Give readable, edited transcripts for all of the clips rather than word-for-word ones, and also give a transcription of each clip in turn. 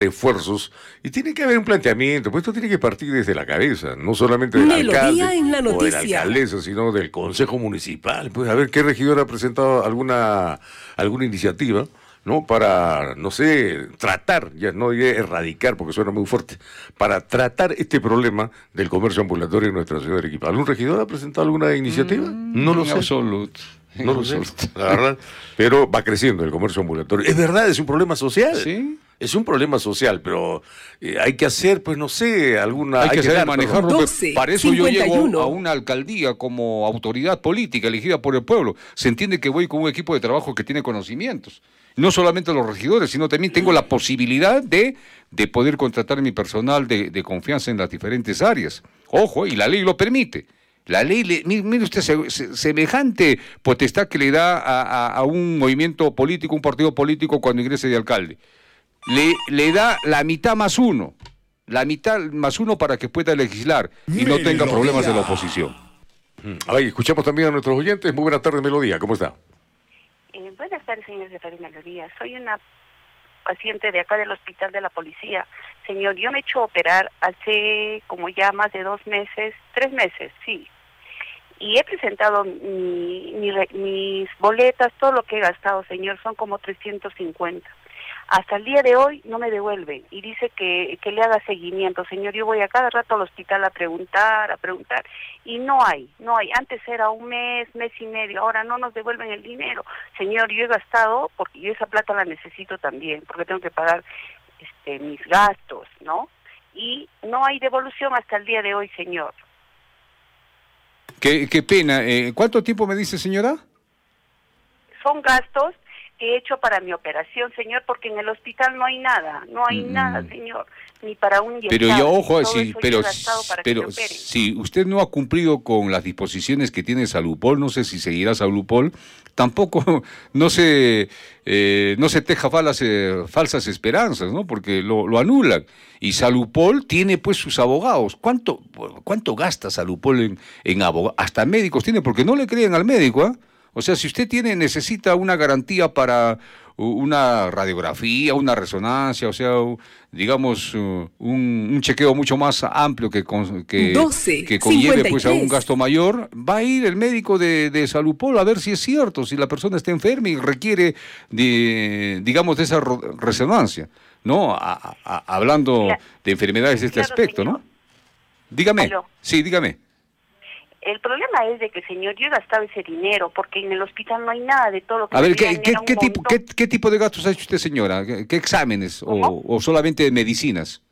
esfuerzos y tiene que haber un planteamiento, pues esto tiene que partir desde la cabeza, no solamente del Melodía alcalde en la o de la noticia. alcaldesa, sino del consejo municipal. Pues a ver qué regidor ha presentado alguna iniciativa, ¿no? Para, no sé, tratar, ya no diré erradicar porque suena muy fuerte, para tratar este problema del comercio ambulatorio en nuestra ciudad de Arequipa. ¿Algún regidor ha presentado alguna iniciativa? No lo En sé. absoluto. No lo sé, la verdad, pero va creciendo el comercio ambulatorio. Es verdad, es un problema social. Sí. Es un problema social, pero hay que hacer, pues no sé, Hay que saber dar, manejarlo. perdón. 12, Para eso yo 51. llego a una alcaldía como autoridad política elegida por el pueblo. Se entiende que voy con un equipo de trabajo que tiene conocimientos. No solamente los regidores, sino también tengo la posibilidad de poder contratar mi personal de confianza en las diferentes áreas. Ojo, y la ley lo permite. La ley, mire usted, semejante potestad que le da a un movimiento político, un partido político cuando ingrese de alcalde. Le da la mitad más uno para que pueda legislar y no tenga problemas de la oposición. Ahí escuchamos también a nuestros oyentes. Muy buenas tardes, Melodía, ¿cómo está? Buenas tardes, señor de Radio Melodía. Soy una paciente de acá del Hospital de la Policía. Señor, yo me he hecho operar hace como ya más de 2 meses, 3 meses, sí. Y he presentado mis boletas, todo lo que he gastado, señor, son como 350. Hasta el día de hoy no me devuelven y dice que le haga seguimiento. Señor, yo voy a cada rato al hospital a preguntar, y no hay. Antes era un mes y medio, ahora no nos devuelven el dinero. Señor, yo he gastado, porque yo esa plata la necesito también, porque tengo que pagar mis gastos, ¿no? Y no hay devolución hasta el día de hoy, señor. Qué pena. ¿Cuánto tiempo me dice, señora? Son gastos que he hecho para mi operación, señor, porque en el hospital no hay nada, señor, ni para un inyectable. Pero yo, ojo, pero si usted no ha cumplido con las disposiciones que tiene Salupol, no sé si seguirá Salupol, tampoco no se teja falsas esperanzas, ¿no? Porque lo anulan. Y Salupol tiene pues sus abogados. ¿Cuánto gasta Salupol en abogados? Hasta médicos tiene, porque no le creen al médico, ¿ah? O sea, si usted necesita una garantía para una radiografía, una resonancia, o sea, digamos, un chequeo mucho más amplio que conlleve pues a un gasto mayor, va a ir el médico de Salupol a ver si es cierto, si la persona está enferma y requiere de esa resonancia, ¿no? Hablando de enfermedades de este aspecto, señor. ¿no? Dígame. ¿Aló? Sí, dígame. El problema es de que, señor, yo he gastado ese dinero porque en el hospital no hay nada de todo lo que... A ver, ¿qué ¿qué tipo de gastos ha hecho usted, señora? ¿Qué exámenes o solamente medicinas?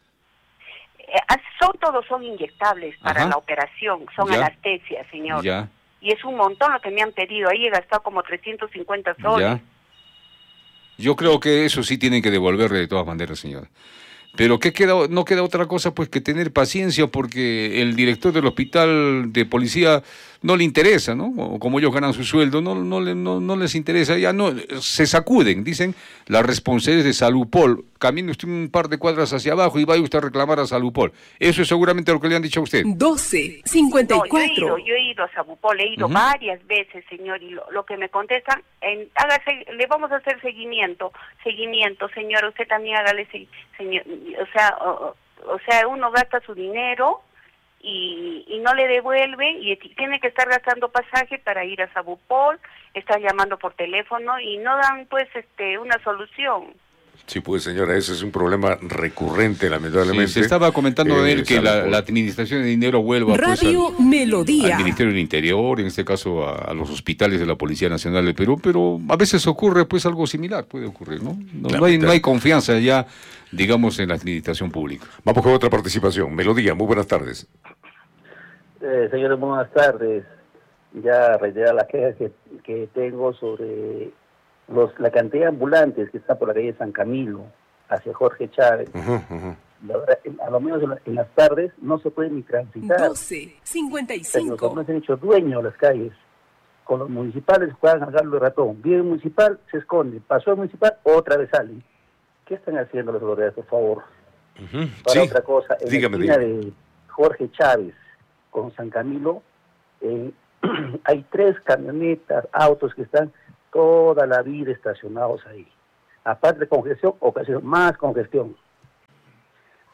Son inyectables para la operación, son anestesias, señor. Ya. Y es un montón lo que me han pedido, ahí he gastado como 350 soles. Ya. Yo creo que eso sí tienen que devolverle de todas maneras, señora. Pero no queda otra cosa pues que tener paciencia, porque el director del hospital de policía no le interesa, ¿no? O como ellos ganan su sueldo, no les interesa, ya no, se sacuden, dicen, la responsabilidad es de Salupol. Camine usted un par de cuadras hacia abajo y vaya usted a reclamar a Salupol. Eso es seguramente lo que le han dicho a usted. 12, 54. No, yo he ido a Salupol, he ido varias veces, señor, y lo que me contestan, le vamos a hacer seguimiento, señor, usted también hágale señor, o sea, uno gasta su dinero y no le devuelve y tiene que estar gastando pasaje para ir a Salupol, está llamando por teléfono y no dan pues una solución. Sí, pues señora, ese es un problema recurrente, lamentablemente. Sí, se estaba comentando de él que la administración de dinero vuelva Radio pues, Melodía. al Ministerio del Interior, en este caso a los hospitales de la Policía Nacional del Perú, pero a veces ocurre pues algo similar, puede ocurrir, ¿no? No hay confianza ya, digamos, en la administración pública. Vamos con otra participación. Melodía, muy buenas tardes. Señores, buenas tardes. Ya reiterar la queja que tengo sobre la cantidad de ambulantes que está por la calle San Camilo hacia Jorge Chávez. La verdad, a lo menos en las tardes no se puede ni transitar. 12, 55. Los hombres se han hecho dueños de las calles. Con los municipales juegan al gato de ratón. Viene el municipal, se esconde. Pasó el municipal, otra vez salen. ¿Qué están haciendo las autoridades, por favor? Para otra cosa, en la esquina de Jorge Chávez con San Camilo, hay 3 camionetas, autos que están toda la vida estacionados ahí. Aparte de congestión, ocasiona más congestión.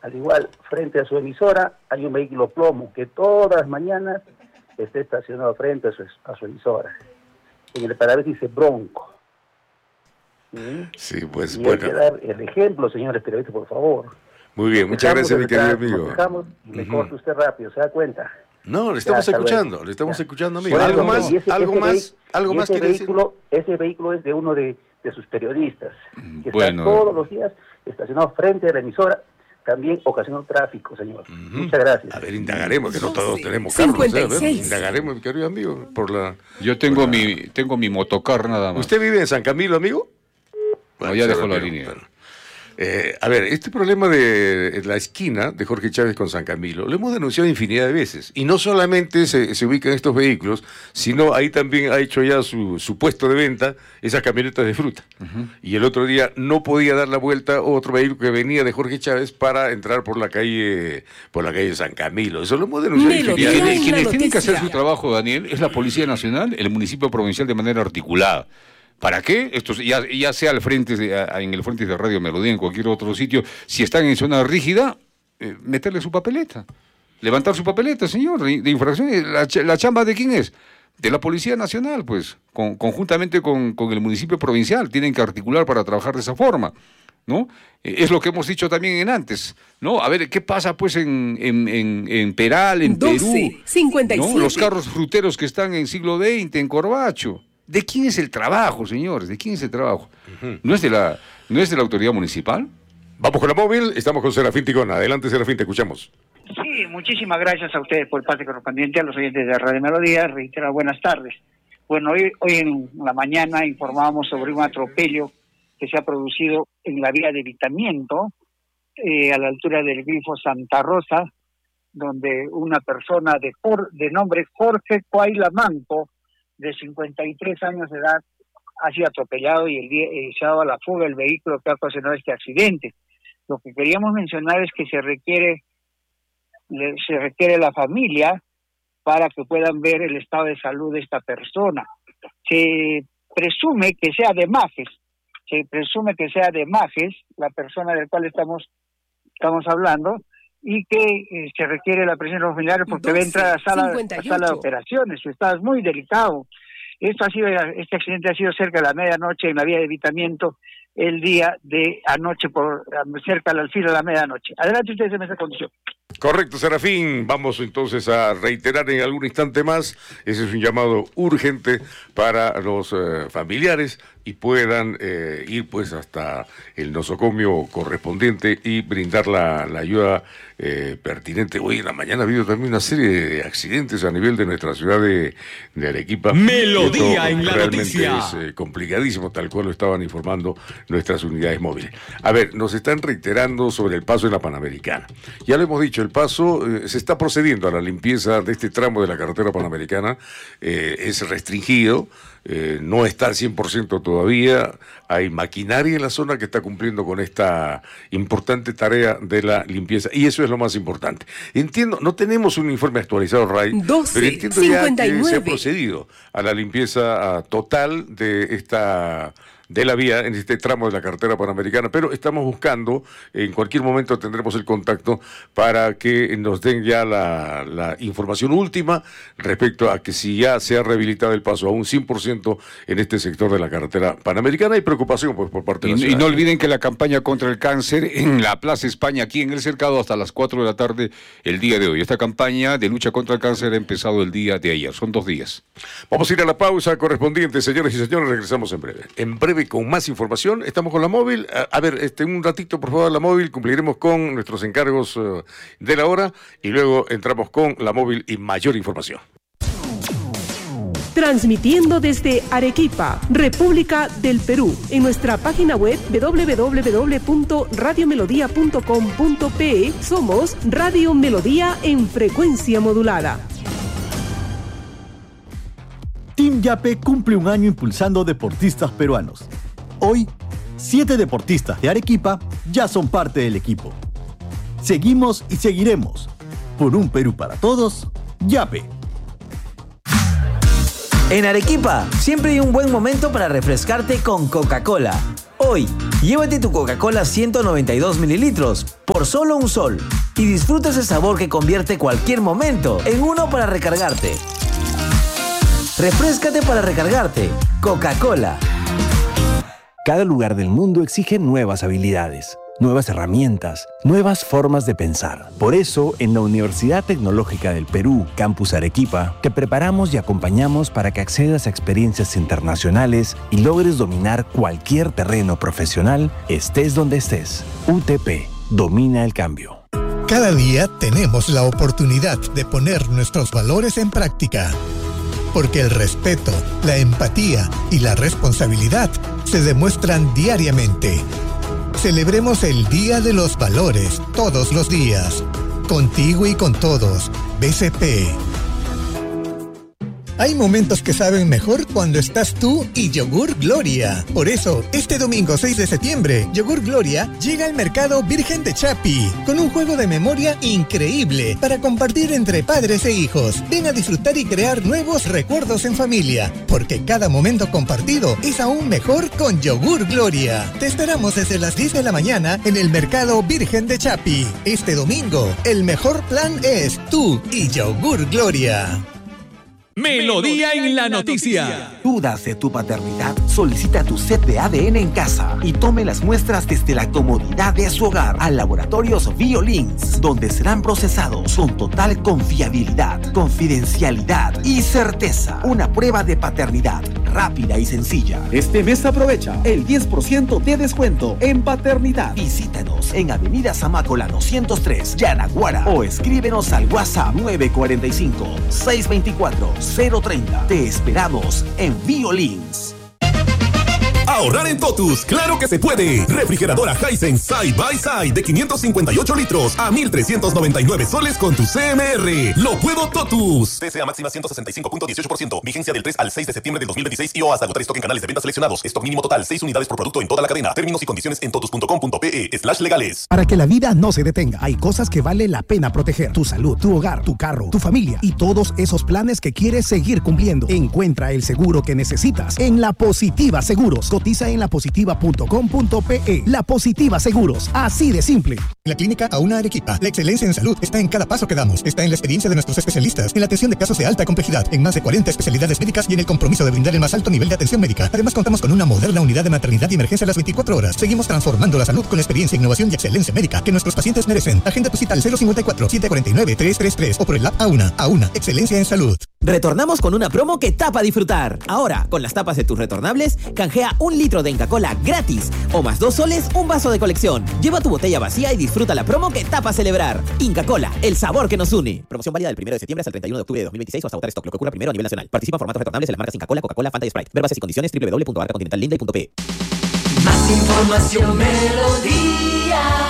Al igual, frente a su emisora hay un vehículo plomo que todas las mañanas está estacionado frente a su emisora. En el parabrisas dice Bronco. Sí, pues y bueno. hay que dar el ejemplo, señores periodistas, por favor. Muy bien, muchas gracias, mi querido amigo. Y me corta usted rápido, ¿se da cuenta? No, le estamos escuchando, amigo. Bueno, ¿Algo más? ¿Algo más quiere decir? Ese vehículo es de uno de sus periodistas, que está todos los días estacionado frente a la emisora, también ocasionó tráfico, señor. Muchas gracias. A ver, indagaremos, que no todos tenemos carros. 56. A ver, indagaremos, mi querido amigo, por la... Yo tengo mi motocar nada más. ¿Usted vive en San Camilo, amigo? No, ya dejó la línea. A ver, este problema de la esquina de Jorge Chávez con San Camilo lo hemos denunciado infinidad de veces. Y no solamente se ubican estos vehículos, sino ahí también ha hecho ya su puesto de venta esas camionetas de fruta. Y el otro día no podía dar la vuelta otro vehículo que venía de Jorge Chávez para entrar por la calle San Camilo. Eso lo hemos denunciado infinidad de veces. Quienes tienen que hacer su trabajo, Daniel, es la Policía Nacional, el municipio provincial de manera articulada. ¿Para qué? Esto ya sea en el frente de Radio Melodía, en cualquier otro sitio, si están en zona rígida, meterle su papeleta. Levantar su papeleta, señor, de infracción. ¿La chamba de quién es? De la Policía Nacional, pues, conjuntamente con el municipio provincial. Tienen que articular para trabajar de esa forma, ¿no? Es lo que hemos dicho también en antes, ¿no? A ver, ¿qué pasa, pues, en Peral, en 12, Perú? 57. ¿No? Los carros fruteros que están en siglo XX, en Corbacho. ¿De quién es el trabajo, señores? ¿De quién es el trabajo? ¿No es de la autoridad municipal? Vamos con la móvil, estamos con Serafín Ticón. Adelante, Serafín, te escuchamos. Sí, muchísimas gracias a ustedes por el pase correspondiente, a los oyentes de Radio Melodía. Reitero, buenas tardes. Bueno, hoy en la mañana informábamos sobre un atropello que se ha producido en la vía de evitamiento, a la altura del grifo Santa Rosa, donde una persona de nombre Jorge Cuayla Manco, de 53 años de edad, ha sido atropellado y se ha dado a la fuga el vehículo que ha ocasionado este accidente. Lo que queríamos mencionar es que se requiere la familia para que puedan ver el estado de salud de esta persona. Se presume que sea de Majes, la persona del cual estamos hablando, y que se requiere la presencia de los familiares porque va a entrar a la sala de operaciones. Su estado es muy delicado. Este accidente ha sido cerca de la medianoche en la vía de evitamiento el día de anoche, cerca al filo de la medianoche. Adelante ustedes en esa condición. Correcto, Serafín. Vamos entonces a reiterar en algún instante más. Ese es un llamado urgente para los familiares y puedan ir pues hasta el nosocomio correspondiente y brindar la ayuda pertinente. Hoy en la mañana ha habido también una serie de accidentes a nivel de nuestra ciudad de Arequipa. Melodía en la noticia. Es complicadísimo, tal cual lo estaban informando nuestras unidades móviles. A ver, nos están reiterando sobre el paso en la Panamericana. Ya lo hemos dicho, el paso se está procediendo a la limpieza de este tramo de la carretera Panamericana. Es restringido. No está al 100% todavía. Hay maquinaria en la zona que está cumpliendo con esta importante tarea de la limpieza, y eso es lo más importante. Entiendo, no tenemos un informe actualizado, Ray, 12, pero entiendo 59. ya que se ha procedido a la limpieza total de la vía en este tramo de la carretera Panamericana, pero estamos buscando, en cualquier momento tendremos el contacto para que nos den ya la información última respecto a que si ya se ha rehabilitado el paso a un 100% en este sector de la carretera Panamericana. Hay preocupación pues, por parte de la ciudad. Y no olviden que la campaña contra el cáncer en la Plaza España, aquí en el Cercado, hasta las 4 de la tarde el día de hoy. Esta campaña de lucha contra el cáncer ha empezado el día de ayer, son 2 días. Vamos a ir a la pausa correspondiente, señores y señores, regresamos en breve. En breve con más información, estamos con la móvil. A ver, un ratito por favor la móvil, cumpliremos con nuestros encargos de la hora y luego entramos con la móvil y mayor información. Transmitiendo desde Arequipa, República del Perú, en nuestra página web www.radiomelodía.com.pe. Somos Radio Melodía en frecuencia modulada. Team Yape cumple un año impulsando deportistas peruanos. Hoy, 7 deportistas de Arequipa ya son parte del equipo. Seguimos y seguiremos. Por un Perú para todos, Yape. En Arequipa, siempre hay un buen momento para refrescarte con Coca-Cola. Hoy Llévate tu Coca-Cola 192 mililitros por solo $1 y disfruta ese sabor que convierte cualquier momento en uno para recargarte. Refréscate para recargarte. Coca-Cola. Cada lugar del mundo exige nuevas habilidades, nuevas herramientas, nuevas formas de pensar. Por eso, en la Universidad Tecnológica del Perú, Campus Arequipa, te preparamos y acompañamos para que accedas a experiencias internacionales y logres dominar cualquier terreno profesional, estés donde estés. UTP, domina el cambio. Cada día tenemos la oportunidad de poner nuestros valores en práctica. Porque el respeto, la empatía y la responsabilidad se demuestran diariamente. Celebremos el Día de los Valores todos los días. Contigo y con todos. BCP. Hay momentos que saben mejor cuando estás tú y Yogur Gloria. Por eso, este domingo 6 de septiembre, Yogur Gloria llega al mercado Virgen de Chapi con un juego de memoria increíble para compartir entre padres e hijos. Ven a disfrutar y crear nuevos recuerdos en familia, porque cada momento compartido es aún mejor con Yogur Gloria. Te esperamos desde las 10 de la mañana en el mercado Virgen de Chapi. Este domingo, el mejor plan es tú y Yogur Gloria. Melodía en la noticia. ¿Dudas de tu paternidad? Solicita tu set de ADN en casa y tome las muestras desde la comodidad de su hogar al Laboratorios Biolins, donde serán procesados con total confiabilidad, confidencialidad y certeza. Una prueba de paternidad rápida y sencilla. Este mes aprovecha el 10% de descuento en paternidad. Visítanos en Avenida Zamácola 203, Yanaguara, o escríbenos al WhatsApp 945-624-030. Te esperamos en Biolins. Ahorrar en Totus, claro que se puede. Refrigeradora Hisense Side by Side de 558 litros a 1,399 soles con tu CMR. ¡Lo puedo Totus! TCA máxima 165.18%. Vigencia del 3 al 6 de septiembre del 2026 y o hasta agotar stock en canales de venta seleccionados. Stock mínimo total 6 unidades por producto en toda la cadena. Términos y condiciones en totus.com.pe/legales. Para que la vida no se detenga, hay cosas que vale la pena proteger. Tu salud, tu hogar, tu carro, tu familia y todos esos planes que quieres seguir cumpliendo. Encuentra el seguro que necesitas en La Positiva Seguros. Cotiza en lapositiva.com.pe. La Positiva Seguros, así de simple. En la clínica Auna Arequipa, la excelencia en salud está en cada paso que damos. Está en la experiencia de nuestros especialistas, en la atención de casos de alta complejidad, en más de 40 especialidades médicas y en el compromiso de brindar el más alto nivel de atención médica. Además, contamos con una moderna unidad de maternidad y emergencia a las 24 horas. Seguimos transformando la salud con experiencia, innovación y excelencia médica que nuestros pacientes merecen. Agenda tu cita al 054-749-333 o por el app Auna, excelencia en salud. Retornamos con una promo que tapa disfrutar. Ahora, con las tapas de tus retornables, canjea 1 litro de Inca Cola gratis o más 2 soles un vaso de colección. Lleva tu botella vacía y disfruta la promo que tapa celebrar. Inca Cola, el sabor que nos une. Promoción válida del 1 de septiembre hasta el 31 de octubre de 2026 o hasta agotar stock, lo que ocurra primero a nivel nacional. Participa en formatos retornables en las marcas Inca Cola, Coca-Cola, Fanta y Sprite. Ver bases y condiciones www.arcacontinentallinday.pe. Más información, Melodía.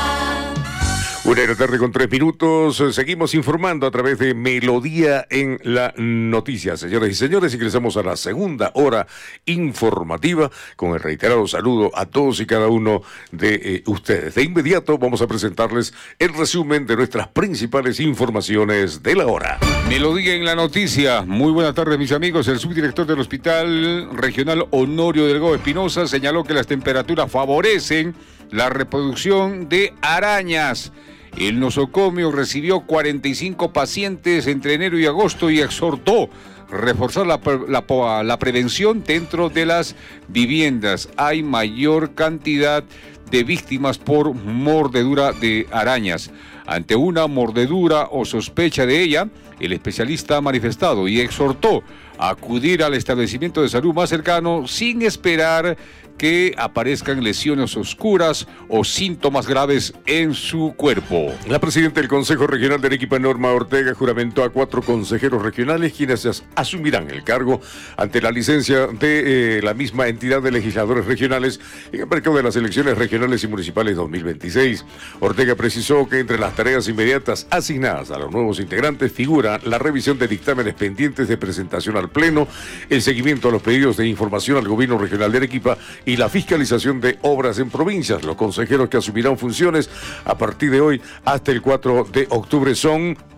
1 de la tarde con 3 minutos. Seguimos informando a través de Melodía en la Noticia. Señoras y señores, ingresamos a la segunda hora informativa con el reiterado saludo a todos y cada uno de ustedes. De inmediato vamos a presentarles el resumen de nuestras principales informaciones de la hora. Melodía en la Noticia. Muy buenas tardes, mis amigos. El subdirector del Hospital Regional Honorio Delgado Espinosa señaló que las temperaturas favorecen la reproducción de arañas. El nosocomio recibió 45 pacientes entre enero y agosto y exhortó reforzar la prevención dentro de las viviendas. Hay mayor cantidad de víctimas por mordedura de arañas. Ante una mordedura o sospecha de ella, el especialista ha manifestado y exhortó a acudir al establecimiento de salud más cercano sin esperar que aparezcan lesiones oscuras o síntomas graves en su cuerpo. La presidenta del Consejo Regional de Arequipa, Norma Ortega, juramentó a 4 consejeros regionales quienes asumirán el cargo ante la licencia de la misma entidad de legisladores regionales en el marco de las elecciones regionales y municipales 2026. Ortega precisó que entre las tareas inmediatas asignadas a los nuevos integrantes figura la revisión de dictámenes pendientes de presentación al Pleno, el seguimiento a los pedidos de información al Gobierno Regional de Arequipa y la fiscalización de obras en provincias. Los consejeros que asumirán funciones a partir de hoy hasta el 4 de octubre son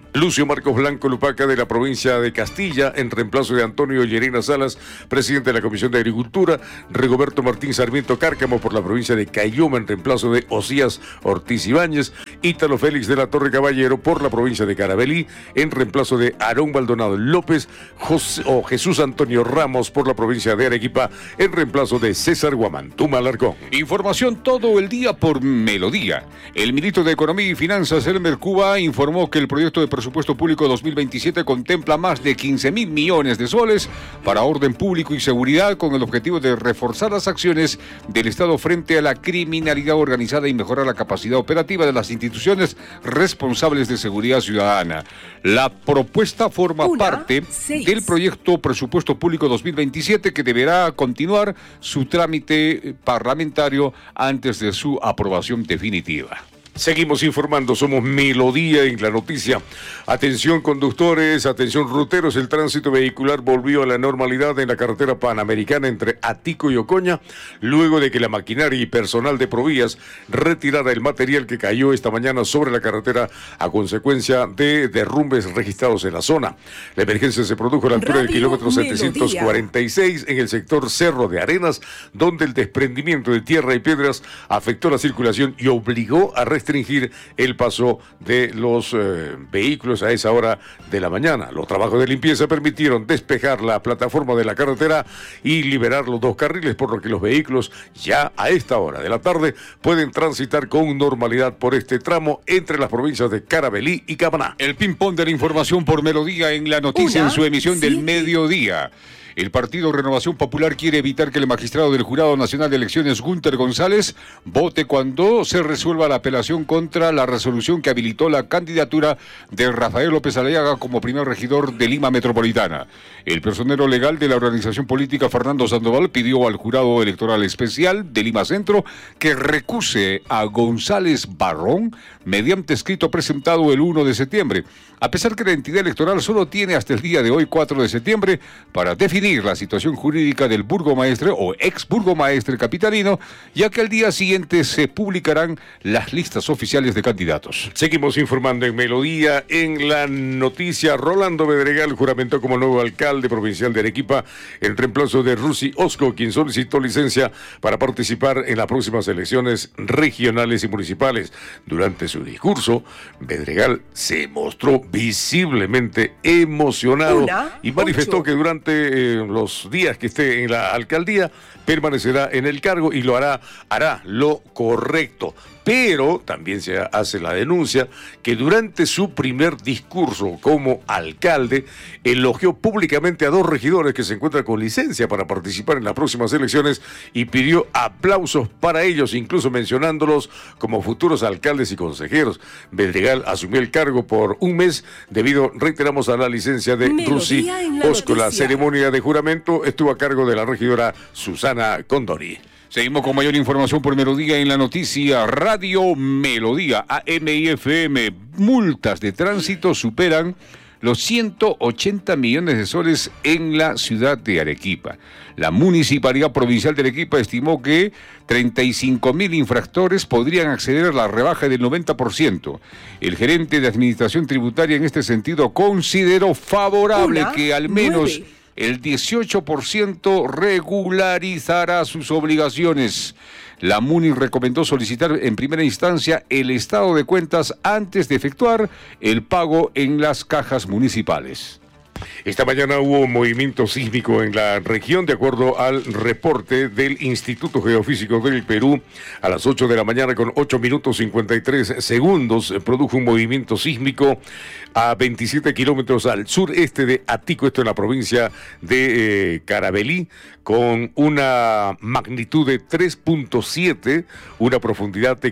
Lucio Marcos Blanco Lupaca de la provincia de Castilla, en reemplazo de Antonio Llerena Salas, presidente de la Comisión de Agricultura. Rigoberto Martín Sarmiento Cárcamo por la provincia de Cayoma, en reemplazo de Osías Ortiz Ibáñez. Ítalo Félix de la Torre Caballero por la provincia de Carabalí, en reemplazo de Aarón Maldonado López. Jesús Antonio Ramos por la provincia de Arequipa, en reemplazo de César Guamantuma Alarcón. Información todo el día por Melodía. El ministro de Economía y Finanzas, Elmer Cuba, informó que el proyecto de presupuesto público 2027 contempla más de 15.000 millones de soles para orden público y seguridad, con el objetivo de reforzar las acciones del Estado frente a la criminalidad organizada y mejorar la capacidad operativa de las instituciones responsables de seguridad ciudadana. La propuesta forma parte del proyecto presupuesto público 2027, que deberá continuar su trámite parlamentario antes de su aprobación definitiva. Seguimos informando, somos Melodía en la noticia. Atención conductores, atención ruteros, el tránsito vehicular volvió a la normalidad en la carretera panamericana entre Atico y Ocoña, luego de que la maquinaria y personal de Provías retirara el material que cayó esta mañana sobre la carretera a consecuencia de derrumbes registrados en la zona. La emergencia se produjo a la altura del kilómetro 746 en el sector Cerro de Arenas, donde el desprendimiento de tierra y piedras afectó la circulación y obligó a restringir el paso de los vehículos a esa hora de la mañana. Los trabajos de limpieza permitieron despejar la plataforma de la carretera y liberar los dos carriles, por lo que los vehículos ya a esta hora de la tarde pueden transitar con normalidad por este tramo entre las provincias de Carabalí y Camaná. El ping-pong de la información por Melodía en la noticia en su emisión del mediodía. El Partido Renovación Popular quiere evitar que el magistrado del Jurado Nacional de Elecciones, Gunter González, vote cuando se resuelva la apelación contra la resolución que habilitó la candidatura de Rafael López Aliaga como primer regidor de Lima Metropolitana. El personero legal de la organización política, Fernando Sandoval, pidió al Jurado Electoral Especial de Lima Centro que recuse a González Barrón mediante escrito presentado el 1 de septiembre. A pesar que la entidad electoral solo tiene hasta el día de hoy, 4 de septiembre, para definir la situación jurídica del burgomaestre o ex burgomaestre capitalino, ya que al día siguiente se publicarán las listas oficiales de candidatos. Seguimos informando en Melodía en la noticia. Rolando Bedregal juramentó como nuevo alcalde provincial de Arequipa en reemplazo de Rusi Osco, quien solicitó licencia para participar en las próximas elecciones regionales y municipales. Durante su discurso, Bedregal se mostró visiblemente emocionado y manifestó que durante los días que esté en la alcaldía permanecerá en el cargo y lo hará lo correcto. Pero también se hace la denuncia que durante su primer discurso como alcalde elogió públicamente a dos regidores que se encuentran con licencia para participar en las próximas elecciones y pidió aplausos para ellos, incluso mencionándolos como futuros alcaldes y consejeros. Bedregal asumió el cargo por un mes debido, reiteramos, a la licencia de Rusi Osco. La ceremonia de juramento estuvo a cargo de la regidora Susana Condori. Seguimos con mayor información por Melodía en la noticia. Radio Melodía, AM y FM. Multas de tránsito superan los 180 millones de soles en la ciudad de Arequipa. La Municipalidad Provincial de Arequipa estimó que 35.000 infractores podrían acceder a la rebaja del 90%. El gerente de Administración Tributaria en este sentido consideró favorable que al menos el 18% regularizará sus obligaciones. La MUNI recomendó solicitar en primera instancia el estado de cuentas antes de efectuar el pago en las cajas municipales. Esta mañana hubo movimiento sísmico en la región, de acuerdo al reporte del Instituto Geofísico del Perú. A las 8 de la mañana con 8 minutos 53 segundos produjo un movimiento sísmico a 27 kilómetros al sureste de Atico, esto en la provincia de Carabalí, con una magnitud de 3.7, una profundidad de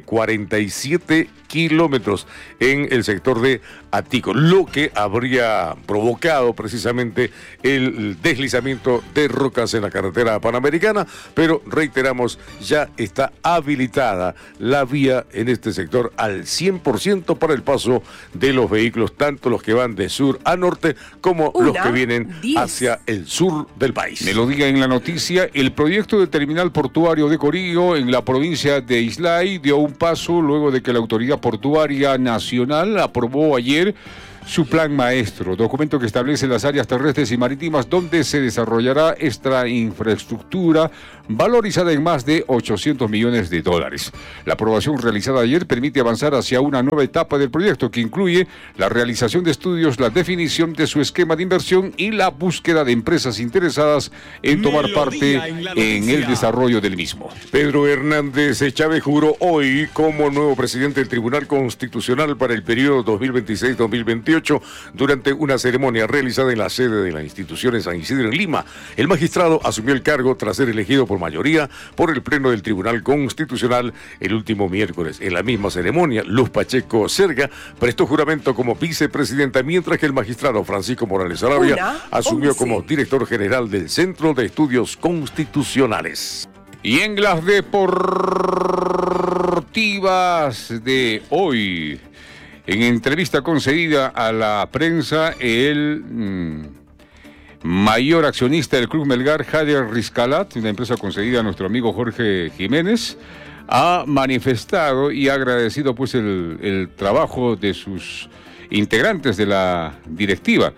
47 kilómetros en el sector de Atico, lo que habría provocado precisamente el deslizamiento de rocas en la carretera panamericana, pero reiteramos, ya está habilitada la vía en este sector al 100% para el paso de los vehículos, tanto los que van de sur a norte como los que vienen hacia el sur del país. Melodía en la noticia. El proyecto de terminal portuario de Corillo en la provincia de Islay dio un paso luego de que la Autoridad Portuaria Nacional aprobó ayer su plan maestro, documento que establece las áreas terrestres y marítimas donde se desarrollará esta infraestructura valorizada en más de 800 millones de dólares. La aprobación realizada ayer permite avanzar hacia una nueva etapa del proyecto que incluye la realización de estudios, la definición de su esquema de inversión y la búsqueda de empresas interesadas en tomar parte en el desarrollo del mismo. Pedro Hernández Chávez juró hoy como nuevo presidente del Tribunal Constitucional para el periodo 2026-2028 durante una ceremonia realizada en la sede de la institución en San Isidro, en Lima. El magistrado asumió el cargo tras ser elegido por mayoría por el Pleno del Tribunal Constitucional el último miércoles. En la misma ceremonia, Luz Pacheco Serga prestó juramento como vicepresidenta, mientras que el magistrado Francisco Morales Arabia asumió como director general del Centro de Estudios Constitucionales. Y en las deportivas de hoy, en entrevista concedida a la prensa, el mayor accionista del Club Melgar, Jader Riscalat, una empresa concedida a nuestro amigo Jorge Jiménez, ha manifestado y ha agradecido pues el trabajo de sus integrantes de la directiva.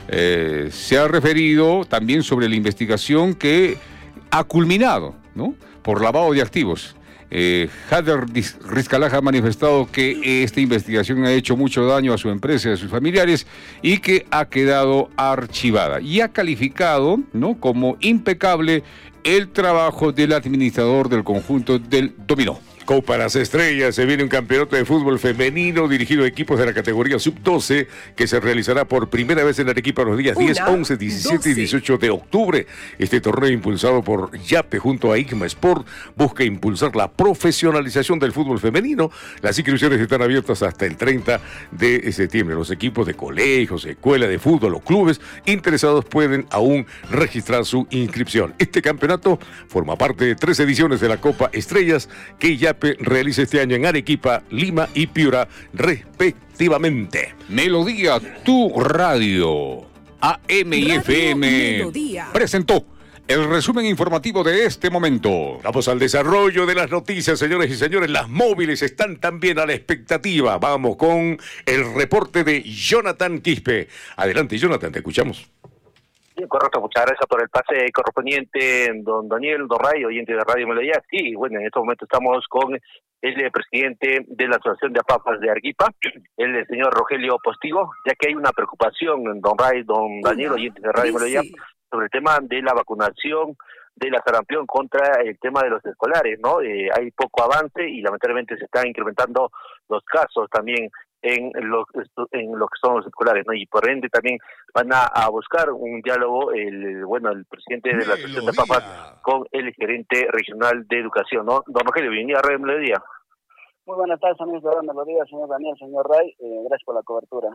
Se ha referido también sobre la investigación que ha culminado, ¿no?, por lavado de activos. Jader Riscalat ha manifestado que esta investigación ha hecho mucho daño a su empresa y a sus familiares y que ha quedado archivada. Y ha calificado, ¿no?, como impecable el trabajo del administrador del conjunto del Dominó. Copa Las Estrellas, se viene un campeonato de fútbol femenino dirigido a equipos de la categoría sub-12 que se realizará por primera vez en Arequipa los días 10, 11, 17 y 18 de octubre. Este torneo, impulsado por YAPE junto a IGMA Sport, busca impulsar la profesionalización del fútbol femenino. Las inscripciones están abiertas hasta el 30 de septiembre. Los equipos de colegios, escuelas de fútbol o clubes interesados pueden aún registrar su inscripción. Este campeonato forma parte de 3 ediciones de la Copa Estrellas que YAPE realiza este año en Arequipa, Lima y Piura, respectivamente. Melodía, tu radio, AM y FM, presentó el resumen informativo de este momento. Vamos al desarrollo de las noticias, señores y señores. Las móviles están también a la expectativa. Vamos con el reporte de Jonathan Quispe. Adelante, Jonathan, te escuchamos. Sí, correcto, muchas gracias por el pase correspondiente, don Daniel Dorray, oyente de Radio Melodía. Sí, bueno, en este momento estamos con el presidente de la Asociación de APAPAS de Arequipa, el señor Rogelio Postigo, ya que hay una preocupación, don Ray, don Daniel, oyente de Radio Melodía, sobre el tema de la vacunación de la sarampión contra el tema de los escolares, ¿no? Hay poco avance y lamentablemente se están incrementando los casos también en lo que son los escolares, ¿no? Y por ende también van a buscar un diálogo el presidente de la Asociación de Papas con el gerente regional de educación, ¿no? Don Rogelio, bienvenido a Radio Melodía. Muy buenas tardes, amigos de Radio Melodía, señor Daniel, señor Ray, gracias por la cobertura.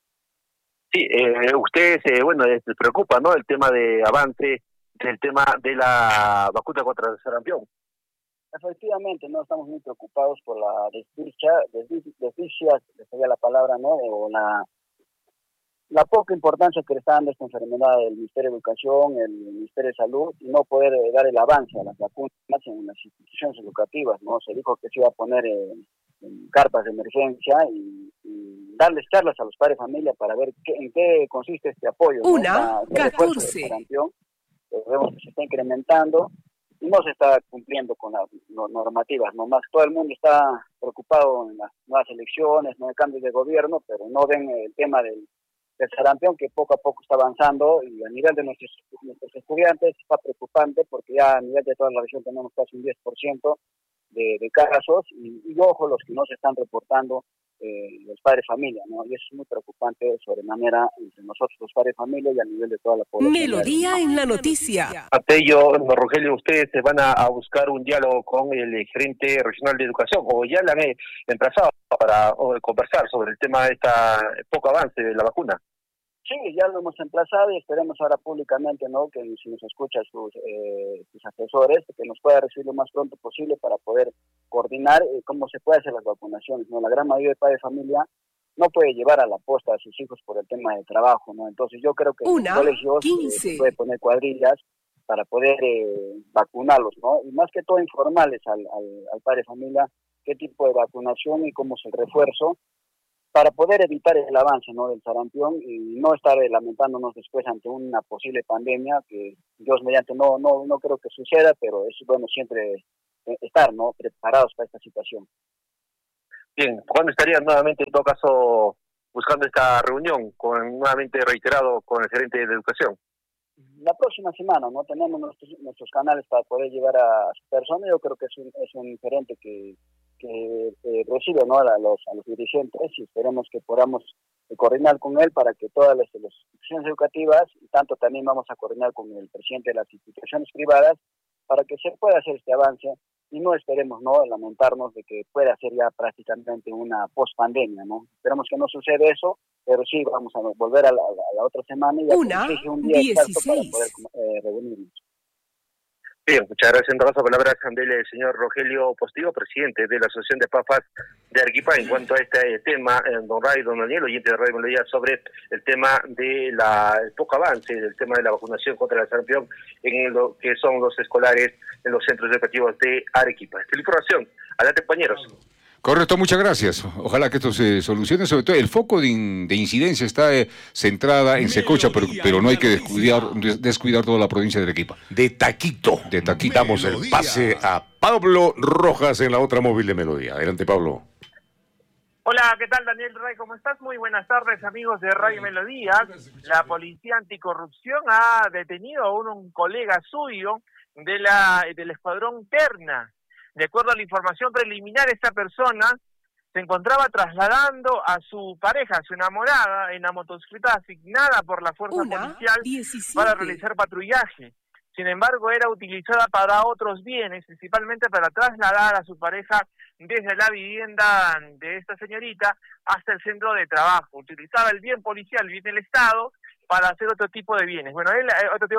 Sí, ustedes, les preocupa, ¿no?, el tema de avance del tema de la vacuna contra el sarampión. Efectivamente, no estamos muy preocupados por la desdicha, sería la palabra, ¿no?, o la poca importancia que le está dando esta enfermedad del Ministerio de Educación, el Ministerio de Salud, y no poder dar el avance a las vacunas en las instituciones educativas, ¿no? Se dijo que se iba a poner en carpas de emergencia y darles charlas a los padres de familia para ver en qué consiste este apoyo, ¿no? 1:14. Vemos que se está incrementando y no se está cumpliendo con las normativas, ¿no? Más todo el mundo está preocupado en las nuevas elecciones, no hay cambios de gobierno, pero no ven el tema del sarampión, que poco a poco está avanzando, y a nivel de nuestros estudiantes está preocupante porque ya a nivel de toda la región tenemos casi un 10% de casos y ojo, los que no se están reportando, los padres de familia, ¿no? Y eso es muy preocupante sobremanera entre nosotros los padres de familia y a nivel de toda la población. Melodía en la noticia. Atello, don Rogelio, ustedes se van a buscar un diálogo con el gerente regional de educación, o ya le han emplazado para conversar sobre el tema de esta poco avance de la vacuna. Sí, ya lo hemos emplazado y esperemos ahora públicamente, ¿no?, que si nos escuchan sus asesores, que nos pueda recibir lo más pronto posible para poder coordinar cómo se puede hacer las vacunaciones, ¿no? La gran mayoría de padres de familia no puede llevar a la posta a sus hijos por el tema de trabajo, ¿no? Entonces yo creo que en los colegios se puede poner cuadrillas para poder vacunarlos, ¿no? Y más que todo informarles al padre de familia qué tipo de vacunación y cómo es el refuerzo, para poder evitar el avance, ¿no?, del sarampión y no estar lamentándonos después ante una posible pandemia que Dios mediante no creo que suceda, pero es bueno siempre estar, ¿no?, preparados para esta situación. Bien, ¿cuándo estarían nuevamente, en todo caso, buscando esta reunión, nuevamente reiterado, con el gerente de Educación? La próxima semana, ¿no? Tenemos nuestros canales para poder llevar a su persona. Yo creo que es un gerente que recibe, ¿no?, a los dirigentes, y esperemos que podamos coordinar con él para que todas las instituciones educativas, y tanto también vamos a coordinar con el presidente de las instituciones privadas, para que se pueda hacer este avance y no esperemos, ¿no?, lamentarnos de que pueda ser ya prácticamente una post-pandemia, ¿no? Esperemos que no suceda eso, pero sí vamos a volver a la otra semana y ya un día exacto para poder reunirnos. Bien, muchas gracias. En todo caso, palabras del señor Rogelio Postigo, presidente de la Asociación de Papas de Arequipa, en cuanto a este tema, don Ray, don Daniel, oyente de Radio Melodía, sobre el tema de el poco avance del tema de la vacunación contra el sarampión en lo que son los escolares en los centros educativos de Arequipa. Esta es la información. Adelante, compañeros. Correcto, muchas gracias. Ojalá que esto se solucione. Sobre todo el foco de incidencia está centrada en Secocha, pero no hay que descuidar toda la provincia de Arequipa. De Taquito. Damos el pase a Pablo Rojas en la otra móvil de Melodía. Adelante, Pablo. Hola, ¿qué tal, Daniel Ray? ¿Cómo estás? Muy buenas tardes, amigos de Radio Melodía. La Policía Anticorrupción ha detenido a un colega suyo del Escuadrón Terna. De acuerdo a la información preliminar, esta persona se encontraba trasladando a su pareja, a su enamorada, en la motocicleta asignada por la fuerza policial 17. Para realizar patrullaje. Sin embargo, era utilizada para otros bienes, principalmente para trasladar a su pareja desde la vivienda de esta señorita hasta el centro de trabajo. Utilizaba el bien policial, el bien del Estado, para hacer otro tipo de bienes. Bueno, él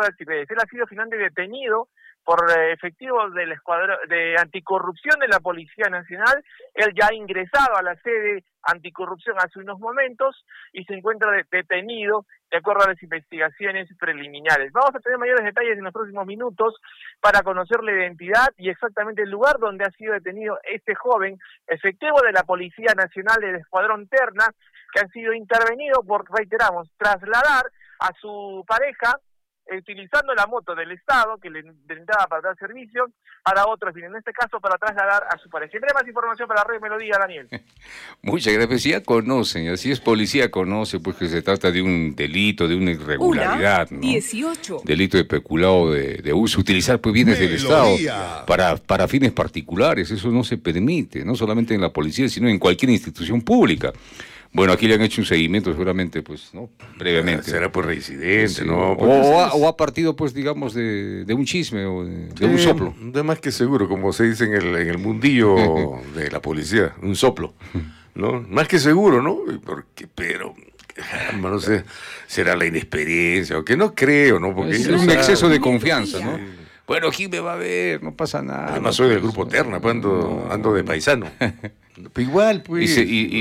ha sido finalmente detenido por efectivos del escuadrón de anticorrupción de la Policía Nacional. Él ya ha ingresado a la sede anticorrupción hace unos momentos y se encuentra detenido de acuerdo a las investigaciones preliminares. Vamos a tener mayores detalles en los próximos minutos para conocer la identidad y exactamente el lugar donde ha sido detenido este joven efectivo de la Policía Nacional del Escuadrón Terna, que ha sido intervenido por, reiteramos, trasladar a su pareja utilizando la moto del Estado que le brindaba para dar servicio para otros, en este caso para trasladar a su pareja. Siempre más información para Radio Melodía, Daniel. Muchas gracias. Ya conocen, así es, policía conoce pues que se trata de un delito, de una irregularidad, ¿no? 18. Delito de peculado de uso, utilizar pues bienes del Estado para fines particulares. Eso no se permite, no solamente en la policía, sino en cualquier institución pública. Bueno, aquí le han hecho un seguimiento seguramente, pues, ¿no? Previamente. Será por reincidente, sí, ¿no? O ha partido, pues, digamos, de un chisme o de un soplo. De más que seguro, como se dice en el mundillo de la policía, un soplo, ¿no? Más que seguro, ¿no? Pero, caramba, no sé, será la inexperiencia, o que no creo, ¿no? Porque es un exceso de confianza, ¿no? Bueno, ¿quién me va a ver? No pasa nada. Además soy del grupo Terna, pues ando de paisano. Pero igual, pues.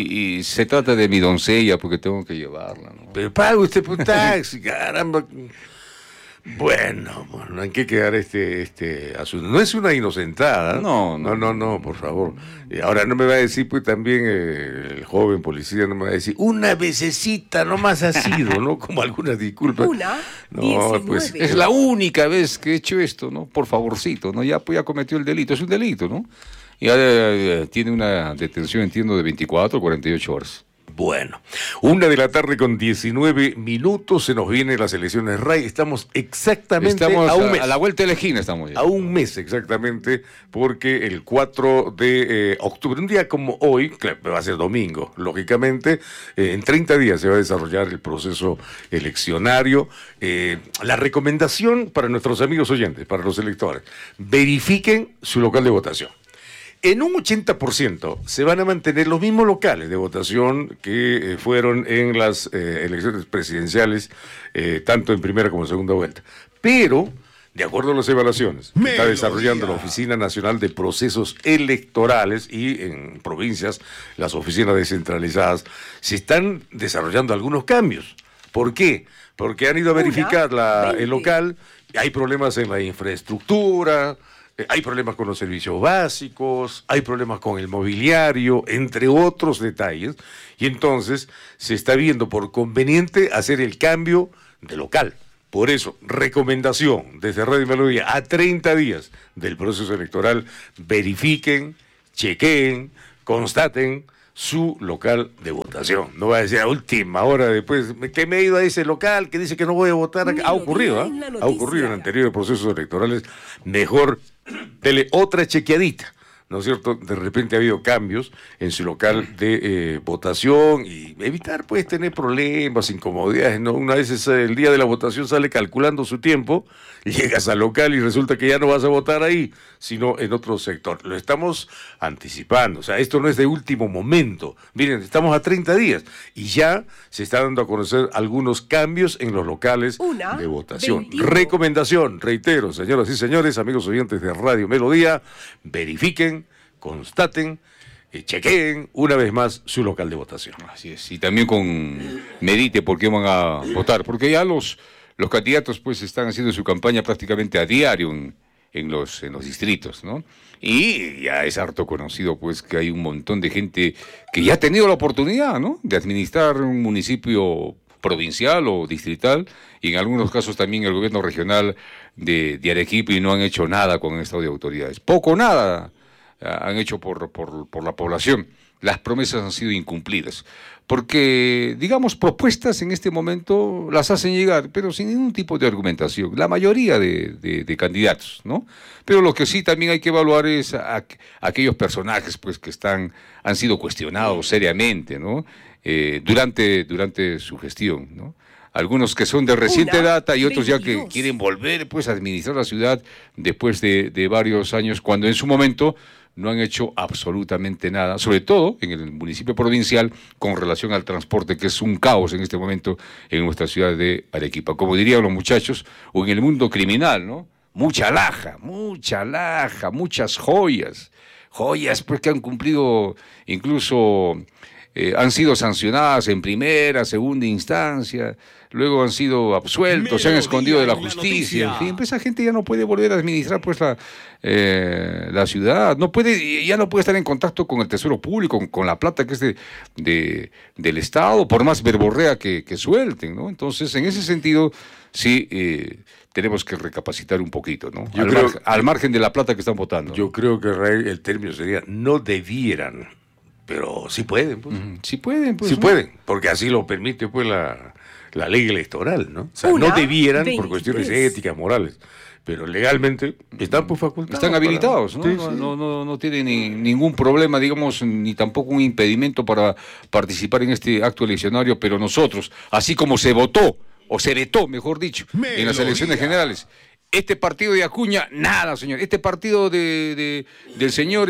Y se trata de mi doncella porque tengo que llevarla, ¿no? Pero pague usted por taxi, caramba. Bueno, hay que quedar este asunto. No es una inocentada. No, por favor. Ahora no me va a decir, pues también el joven policía no me va a decir, una vececita nomás ha sido, ¿no? Como algunas disculpas. No, 19. Pues es la única vez que he hecho esto, ¿no? Por favorcito, ¿no? Ya cometió el delito, es un delito, ¿no? Ya tiene una detención, entiendo, de 24 o 48 horas. Bueno, 1:19 p.m, se nos vienen las elecciones RAI, estamos exactamente a un mes. A la vuelta de la esquina estamos ya. A un mes exactamente, porque el 4 de octubre, un día como hoy, que va a ser domingo, lógicamente, en 30 días se va a desarrollar el proceso eleccionario. La recomendación para nuestros amigos oyentes, para los electores, verifiquen su local de votación. En un 80% se van a mantener los mismos locales de votación que fueron en las elecciones presidenciales, tanto en primera como en segunda vuelta. Pero, de acuerdo a las evaluaciones que está desarrollando la Oficina Nacional de Procesos Electorales y en provincias, las oficinas descentralizadas, se están desarrollando algunos cambios. ¿Por qué? Porque han ido a verificar el local, hay problemas en la infraestructura, Hay problemas con los servicios básicos, hay problemas con el mobiliario, entre otros detalles, y entonces se está viendo por conveniente hacer el cambio de local. Por eso, recomendación desde Radio Melodía, a 30 días del proceso electoral, verifiquen, chequeen, constaten su local de votación. No va a decir a última hora después que me he ido a ese local que dice que no voy a votar. Ha ocurrido, ¿eh? Ha ocurrido en anteriores procesos electorales. Mejor dele otra chequeadita, ¿no es cierto? De repente ha habido cambios en su local de votación y evitar, pues, tener problemas, incomodidades, ¿no? Una vez el día de la votación sale calculando su tiempo, llegas al local y resulta que ya no vas a votar ahí, sino en otro sector. Lo estamos anticipando, o sea, esto no es de último momento. Miren, estamos a 30 días y ya se está dando a conocer algunos cambios en los locales de votación. 21. Recomendación, reitero, señoras y señores, amigos oyentes de Radio Melodía, verifiquen, constaten, chequeen una vez más su local de votación. Así es, y también medite por qué van a votar, porque ya los candidatos pues están haciendo su campaña prácticamente a diario en los distritos, ¿no? Y ya es harto conocido pues que hay un montón de gente que ya ha tenido la oportunidad, ¿no?, de administrar un municipio provincial o distrital, y en algunos casos también el gobierno regional de Arequipa, y no han hecho nada con el estado de autoridades. Poco o nada han hecho por la población. Las promesas han sido incumplidas, porque, digamos, propuestas en este momento las hacen llegar, pero sin ningún tipo de argumentación, la mayoría de candidatos, ¿no? Pero lo que sí también hay que evaluar es aquellos personajes pues que han sido cuestionados seriamente, ¿no?, durante su gestión, ¿no? Algunos que son de reciente data y otros 22. Ya que quieren volver pues a administrar la ciudad después de varios años, cuando en su momento no han hecho absolutamente nada, sobre todo en el municipio provincial, con relación al transporte, que es un caos en este momento en nuestra ciudad de Arequipa. Como dirían los muchachos, o en el mundo criminal, ¿no? Mucha alhaja, muchas joyas pues que han cumplido, incluso han sido sancionadas en primera, segunda instancia, luego han sido absueltos, se han escondido de la justicia, en fin, pues esa gente ya no puede volver a administrar pues la ciudad, ya no puede estar en contacto con el tesoro público, con la plata que es del Estado, por más verborrea que suelten, ¿no? Entonces, en ese sentido, sí, tenemos que recapacitar un poquito, ¿no? Al margen de la plata que están votando. Yo creo que el término sería, no debieran, pero sí pueden, pues. Sí pueden, pues. Sí pueden, porque así lo permite pues la ley electoral, ¿no? O sea, no debieran 23. Por cuestiones éticas, morales, pero legalmente están pues facultados. Están habilitados, ¿no? Sí, sí. No tienen ningún problema, digamos, ni tampoco un impedimento para participar en este acto eleccionario, pero nosotros, así como se votó, o se vetó, mejor dicho, en las elecciones generales, este partido de Acuña, nada, señor. Este partido del señor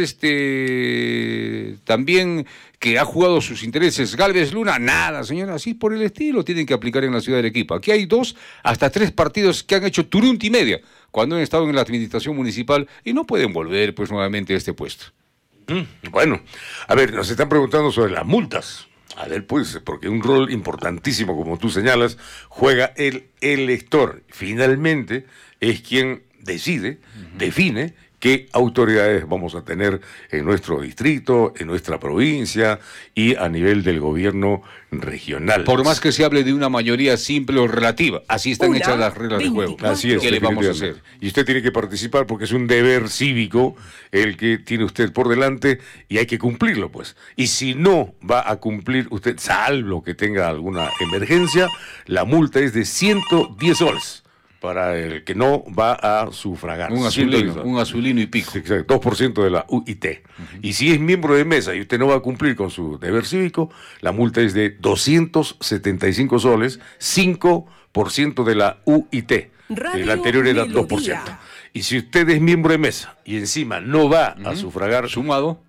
también que ha jugado sus intereses, Gálvez Luna, nada, señor. Así por el estilo tienen que aplicar en la ciudad de Arequipa. Aquí hay 2 hasta 3 partidos que han hecho turunti media cuando han estado en la administración municipal y no pueden volver pues nuevamente a este puesto. Bueno, a ver, nos están preguntando sobre las multas. A ver, pues, porque un rol importantísimo, como tú señalas, juega el elector. Finalmente es quien decide, define qué autoridades vamos a tener en nuestro distrito, en nuestra provincia y a nivel del gobierno regional. Por más que se hable de una mayoría simple o relativa, así están hechas las reglas de juego. Así es. ¿Qué le vamos a hacer? Y usted tiene que participar porque es un deber cívico el que tiene usted por delante y hay que cumplirlo, pues. Y si no va a cumplir usted, salvo que tenga alguna emergencia, la multa es de 110 soles. Para el que no va a sufragar. Un azulino y pico. Exacto, 2% de la UIT. Y si es miembro de mesa y usted no va a cumplir con su deber cívico, la multa es de 275 soles, 5% de la UIT. El anterior era 2%. Y si usted es miembro de mesa y encima no va a sufragar, sumado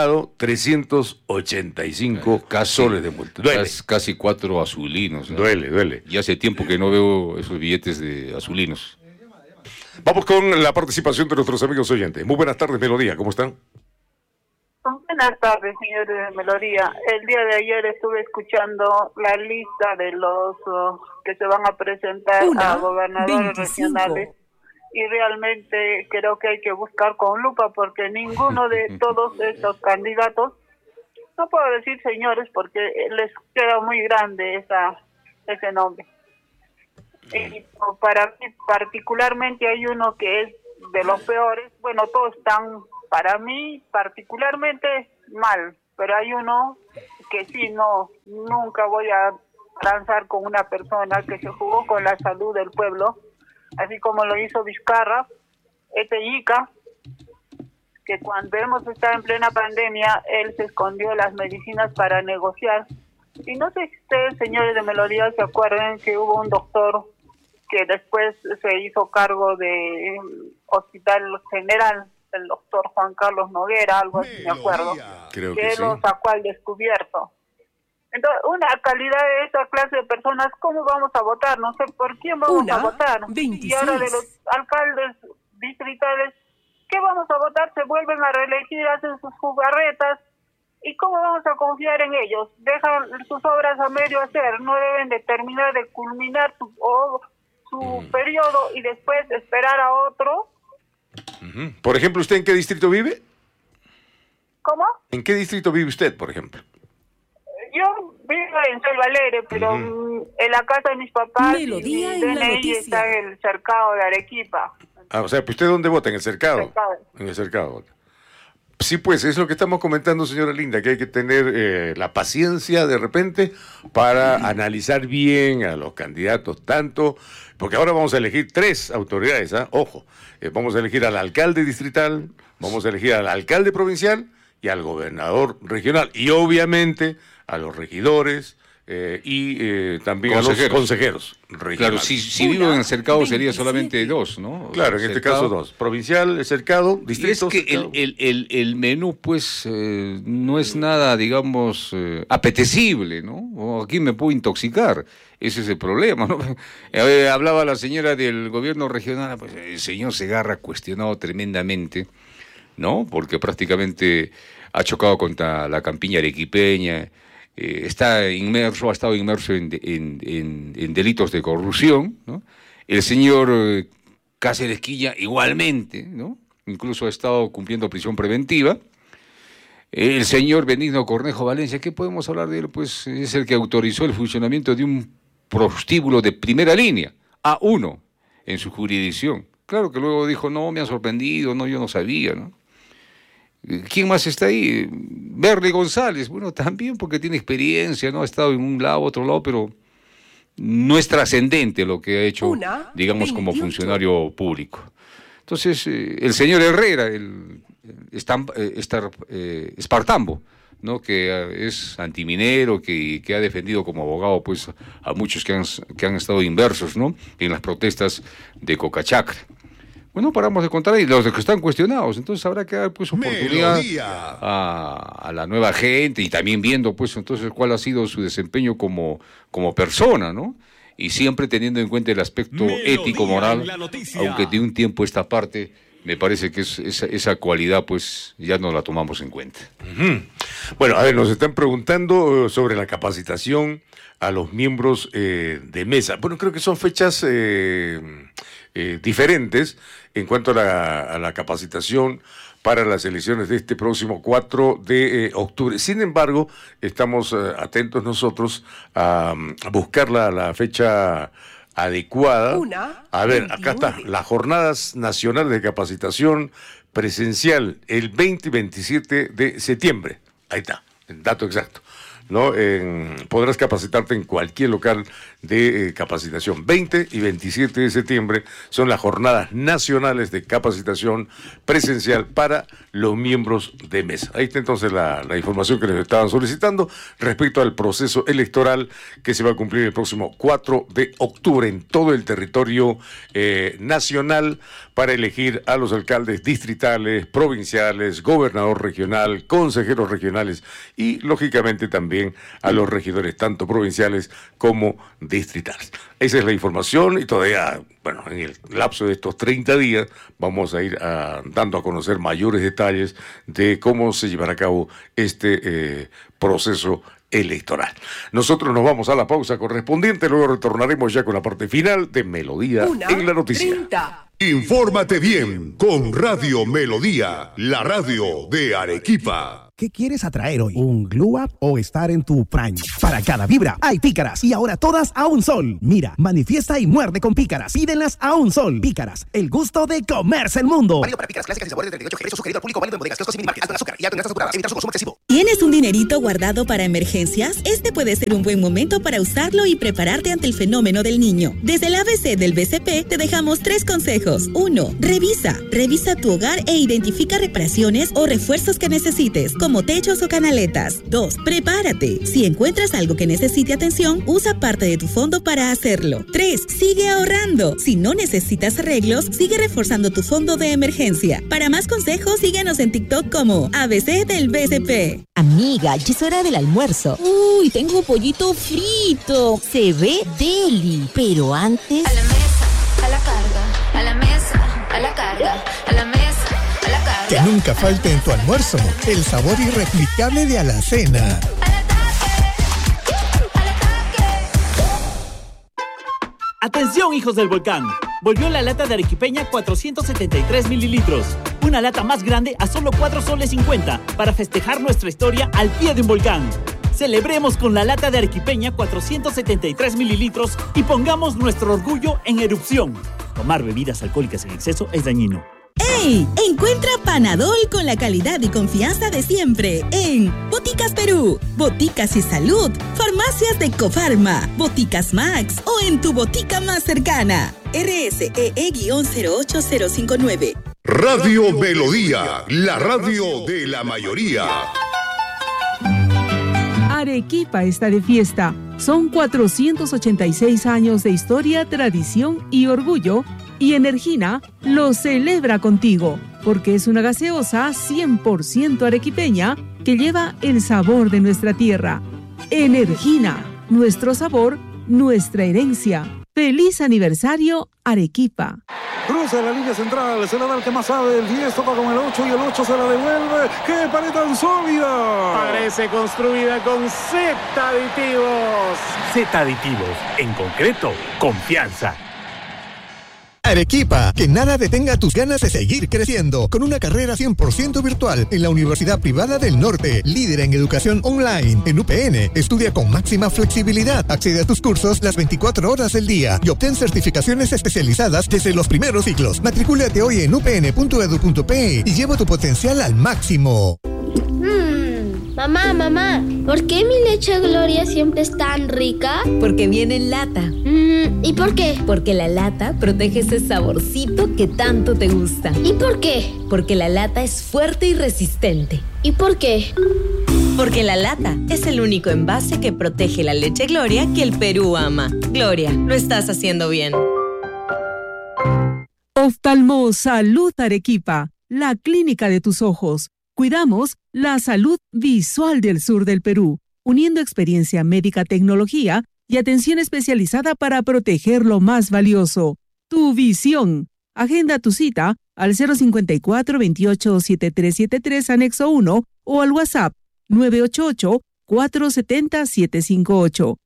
385 soles de multa. Duele. Casi 4 azulinos, ¿no? Duele. Y hace tiempo que no veo esos billetes de azulinos. Vamos con la participación de nuestros amigos oyentes. Muy buenas tardes, Melodía, ¿cómo están? Buenas tardes, señor Melodía. El día de ayer estuve escuchando la lista de los que se van a presentar a gobernadores regionales y realmente creo que hay que buscar con lupa porque ninguno de todos estos candidatos, no puedo decir señores porque les queda muy grande ese nombre. Y para mí particularmente hay uno que es de los peores, bueno, todos están para mí particularmente mal, pero hay uno que sí, nunca voy a transar con una persona que se jugó con la salud del pueblo, así como lo hizo Vizcarra, Ica, que cuando hemos estado en plena pandemia, él se escondió las medicinas para negociar. Y no sé si ustedes, señores de Melodía, se acuerdan que hubo un doctor que después se hizo cargo de Hospital General, el doctor Juan Carlos Noguera, algo así me acuerdo, Creo que sí. lo sacó al descubierto. Entonces, una calidad de esa clase de personas, ¿cómo vamos a votar? No sé por quién vamos a votar. 26. Y ahora de los alcaldes distritales, ¿qué vamos a votar? Se vuelven a reelegir, hacen sus jugarretas. ¿Y cómo vamos a confiar en ellos? Dejan sus obras a medio hacer, no deben de terminar de culminar su periodo y después esperar a otro. Por ejemplo, ¿usted en qué distrito vive? ¿Cómo? ¿En qué distrito vive usted, por ejemplo? Yo vivo en Selva Alegre, pero en la casa de mis papás Melodía y en mi la DNI noticia. está en el cercado de Arequipa. Ah, o sea, pues ¿usted dónde vota? ¿En el cercado? Cercado. En el cercado vota. Sí, pues es lo que estamos comentando, señora Linda, que hay que tener la paciencia de repente para analizar bien a los candidatos, tanto, porque ahora vamos a elegir 3 autoridades, ojo, vamos a elegir al alcalde distrital, vamos a elegir al alcalde provincial y al gobernador regional, y obviamente a los regidores y también a los consejeros regionales. Claro, si vivo en el cercado sería solamente 2, ¿no? Claro, en este caso 2. Provincial, el cercado, distrito. Y es que el menú, pues, no es nada, digamos, apetecible, ¿no? O aquí me puedo intoxicar. Ese es el problema, ¿no? Hablaba la señora del gobierno regional, pues el señor Segarra cuestionado tremendamente, ¿no? Porque prácticamente ha chocado contra la campiña arequipeña. Ha estado inmerso en delitos de corrupción, ¿no? El señor Cáceres Quilla igualmente, ¿no? Incluso ha estado cumpliendo prisión preventiva. El señor Benigno Cornejo Valencia, ¿qué podemos hablar de él? Pues es el que autorizó el funcionamiento de un prostíbulo de primera línea, A1, en su jurisdicción. Claro que luego dijo, no, me ha sorprendido, no, yo no sabía, ¿no? ¿Quién más está ahí? Berry González, bueno, también porque tiene experiencia, ¿no? Ha estado en un lado, otro lado, pero no es trascendente lo que ha hecho, digamos, como funcionario público. Entonces, el señor Herrera, Espartambo, ¿no? Que es antiminero, que ha defendido como abogado, pues, a muchos que han estado inversos, ¿no? En las protestas de Cocachacra. Bueno, paramos de contar ahí los que están cuestionados, entonces habrá que dar pues oportunidad a la nueva gente y también viendo pues entonces cuál ha sido su desempeño como persona, ¿no? Y siempre teniendo en cuenta el aspecto ético, moral, aunque de un tiempo esta parte me parece que esa cualidad pues ya no la tomamos en cuenta. Bueno, a ver, nos están preguntando sobre la capacitación a los miembros de mesa. Bueno, creo que son fechas diferentes en cuanto a la capacitación para las elecciones de este próximo 4 de octubre. Sin embargo, estamos atentos nosotros a buscar la fecha adecuada. A ver, acá está, las jornadas nacionales de capacitación presencial el 20 y 27 de septiembre. Ahí está, el dato exacto, ¿no? Podrás capacitarte en cualquier local de capacitación. 20 y 27 de septiembre son las jornadas nacionales de capacitación presencial para los miembros de mesa. Ahí está entonces la información que les estaban solicitando respecto al proceso electoral que se va a cumplir el próximo 4 de octubre en todo el territorio nacional para elegir a los alcaldes distritales, provinciales, gobernador regional, consejeros regionales y lógicamente también a los regidores tanto provinciales como distritales. Esa es la información y todavía, bueno, en el lapso de estos 30 días vamos a ir dando a conocer mayores detalles de cómo se llevará a cabo este proceso electoral. Nosotros nos vamos a la pausa correspondiente, luego retornaremos ya con la parte final de Melodía en la Noticia. 1:30. Infórmate bien con Radio Melodía, la radio de Arequipa. ¿Qué quieres atraer hoy? ¿Un glow up o estar en tu prime? Para cada vibra hay pícaras y ahora todas a un sol. Mira, manifiesta y muerde con pícaras. Pídenlas a un sol. Pícaras, el gusto de comerse el mundo. Válido para pícaras clásicas y sabores de 38 G. Sugerido al público, válido en bodegas, kioscos y minimarkets. Alto en azúcar y alto en grasas saturadas. Evitar su consumo excesivo. ¿Tienes un dinerito guardado para emergencias? Este puede ser un buen momento para usarlo y prepararte ante el fenómeno del niño. Desde el ABC del BCP te dejamos 3 consejos. 1. Revisa tu hogar e identifica reparaciones o refuerzos que necesites, como techos o canaletas. 2. Prepárate. Si encuentras algo que necesite atención, usa parte de tu fondo para hacerlo. 3. Sigue ahorrando. Si no necesitas arreglos, sigue reforzando tu fondo de emergencia. Para más consejos, síguenos en TikTok como ABC del BCP. Amiga, ya es hora del almuerzo. Uy, tengo pollito frito. Se ve deli. Pero antes... A la mesa, a la carga, a la mesa, a la carga, a la mesa. Que nunca falte en tu almuerzo el sabor irreplicable de Alacena. Atención, hijos del volcán. Volvió la lata de arequipeña 473 mililitros. Una lata más grande a solo 4 soles 50 para festejar nuestra historia al pie de un volcán. Celebremos con la lata de arequipeña 473 mililitros y pongamos nuestro orgullo en erupción. Tomar bebidas alcohólicas en exceso es dañino. ¡Ey! Encuentra Panadol con la calidad y confianza de siempre en Boticas Perú, Boticas y Salud, Farmacias de Cofarma, Boticas Max o en tu botica más cercana. RSEE-08059. Radio Melodía, la radio de la mayoría. Arequipa está de fiesta. Son 486 años de historia, tradición y orgullo. Y Energina lo celebra contigo, porque es una gaseosa 100% arequipeña que lleva el sabor de nuestra tierra. Energina, nuestro sabor, nuestra herencia. ¡Feliz aniversario, Arequipa! Cruza la línea central, se la da el que más sabe, el 10 toca con el 8 y el 8 se la devuelve. ¡Qué pared tan sólida! Parece construida con Z aditivos. Z aditivos, en concreto, confianza. Arequipa, que nada detenga tus ganas de seguir creciendo, con una carrera 100% virtual en la Universidad Privada del Norte, líder en educación online. En UPN, estudia con máxima flexibilidad, accede a tus cursos las 24 horas del día y obtén certificaciones especializadas desde los primeros ciclos. Matricúlate hoy en upn.edu.pe y lleva tu potencial al máximo. Mamá, ¿por qué mi leche Gloria siempre es tan rica? Porque viene en lata. ¿Y por qué? Porque la lata protege ese saborcito que tanto te gusta. ¿Y por qué? Porque la lata es fuerte y resistente. ¿Y por qué? Porque la lata es el único envase que protege la leche Gloria que el Perú ama. Gloria, lo estás haciendo bien. Oftalmo Salud Arequipa, la clínica de tus ojos. Cuidamos la salud visual del sur del Perú, uniendo experiencia médica, tecnología y atención especializada para proteger lo más valioso, tu visión. Agenda tu cita al 054-28-7373 anexo 1 o al WhatsApp 988-470-758.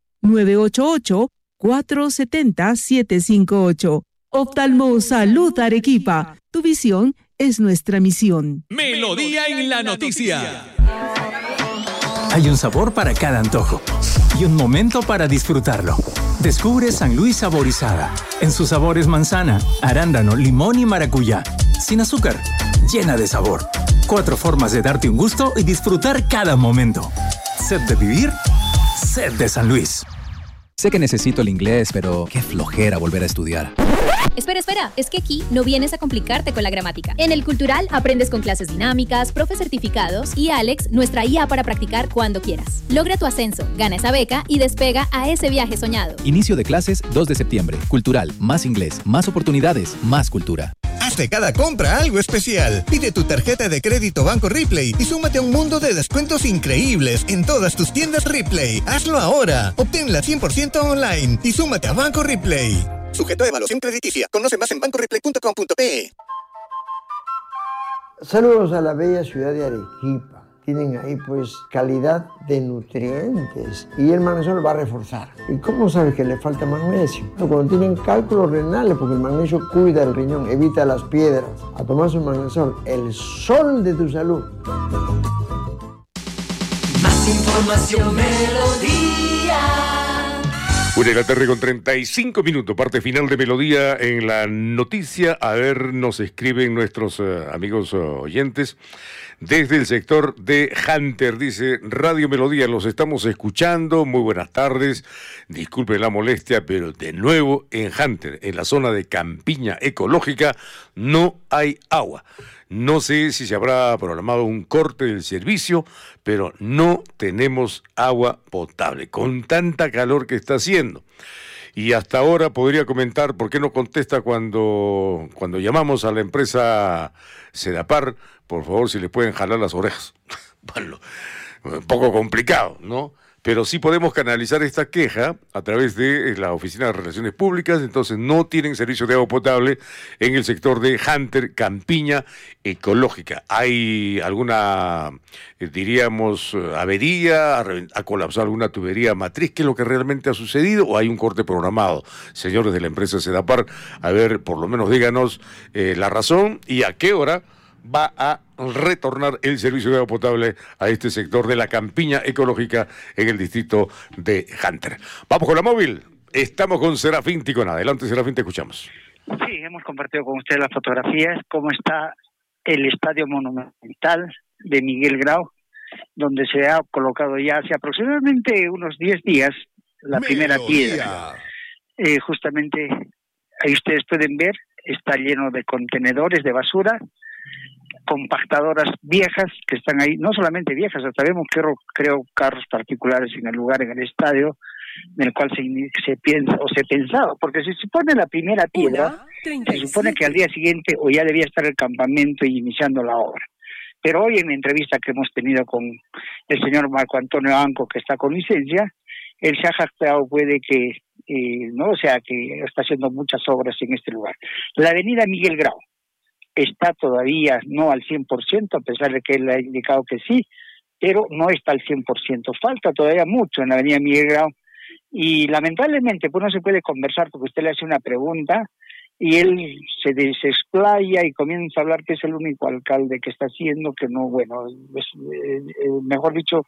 988-470-758. Oftalmo Salud Arequipa, tu visión es nuestra misión. Melodía en la noticia. Hay un sabor para cada antojo y un momento para disfrutarlo. Descubre San Luis Saborizada. En sus sabores manzana, arándano, limón y maracuyá. Sin azúcar, llena de sabor. 4 formas de darte un gusto y disfrutar cada momento. Sed de vivir, sed de San Luis. Sé que necesito el inglés, pero qué flojera volver a estudiar. Espera, es que aquí no vienes a complicarte con la gramática. En el Cultural aprendes con clases dinámicas, profes certificados y Alex, nuestra IA para practicar cuando quieras. Logra tu ascenso, gana esa beca y despega a ese viaje soñado. Inicio de clases 2 de septiembre. Cultural, más inglés, más oportunidades, más cultura. Haz de cada compra algo especial. Pide tu tarjeta de crédito Banco Ripley y súmate a un mundo de descuentos increíbles en todas tus tiendas Ripley. Hazlo ahora. Obténla 100% online y súmate a Banco Ripley. Sujeto a evaluación crediticia. Conoce más en bancoripley.com.pe. Saludos a la bella ciudad de Arequipa. tienen ahí pues calidad de nutrientes y el magnesio va a reforzar. ¿Y cómo sabes que le falta magnesio? Cuando tienen cálculos renales, porque el magnesio cuida el riñón, evita las piedras. A tomar su magnesol, el sol de tu salud. Más información, Melodía. 1:35, parte final de Melodía en la noticia. A ver, nos escriben nuestros amigos oyentes desde el sector de Hunter. Dice, Radio Melodía, los estamos escuchando, muy buenas tardes, disculpen la molestia, pero de nuevo en Hunter, en la zona de Campiña Ecológica, no hay agua. No sé si se habrá programado un corte del servicio, pero no tenemos agua potable, con tanta calor que está haciendo. Y hasta ahora podría comentar por qué no contesta cuando llamamos a la empresa Sedapar, por favor, si le pueden jalar las orejas. Bueno, un poco complicado, ¿no? Pero sí podemos canalizar esta queja a través de la Oficina de Relaciones Públicas. Entonces no tienen servicio de agua potable en el sector de Hunter, Campiña Ecológica. ¿Hay alguna, diríamos, avería? ¿Ha colapsado alguna tubería matriz? ¿Qué es lo que realmente ha sucedido? ¿O hay un corte programado? Señores de la empresa Sedapar, a ver, por lo menos díganos la razón y a qué hora va a retornar el servicio de agua potable a este sector de la Campiña Ecológica en el distrito de Hunter. Vamos con la móvil. Estamos con Serafín Ticona. Adelante, Serafín, te escuchamos. Sí, hemos compartido con usted las fotografías, cómo está el estadio monumental de Miguel Grau, donde se ha colocado ya hace aproximadamente unos 10 días la primera piedra. Justamente, ahí ustedes pueden ver, está lleno de contenedores de basura, compactadoras viejas que están ahí, no solamente viejas, hasta vemos creo carros particulares en el lugar, en el estadio, en el cual se piensa o se pensaba, porque si se pone la primera piedra, se supone que al día siguiente o ya debía estar el campamento y iniciando la obra. Pero hoy en la entrevista que hemos tenido con el señor Marco Antonio Anco, que está con licencia, él se ha jactado puede que, no, o sea, que está haciendo muchas obras en este lugar. La avenida Miguel Grau está todavía no al 100%, a pesar de que él ha indicado que sí, pero no está al 100%. Falta todavía mucho en la avenida Miguel Grau y lamentablemente pues no se puede conversar porque usted le hace una pregunta y él se explaya y comienza a hablar que es el único alcalde que está haciendo, que no, bueno, mejor dicho,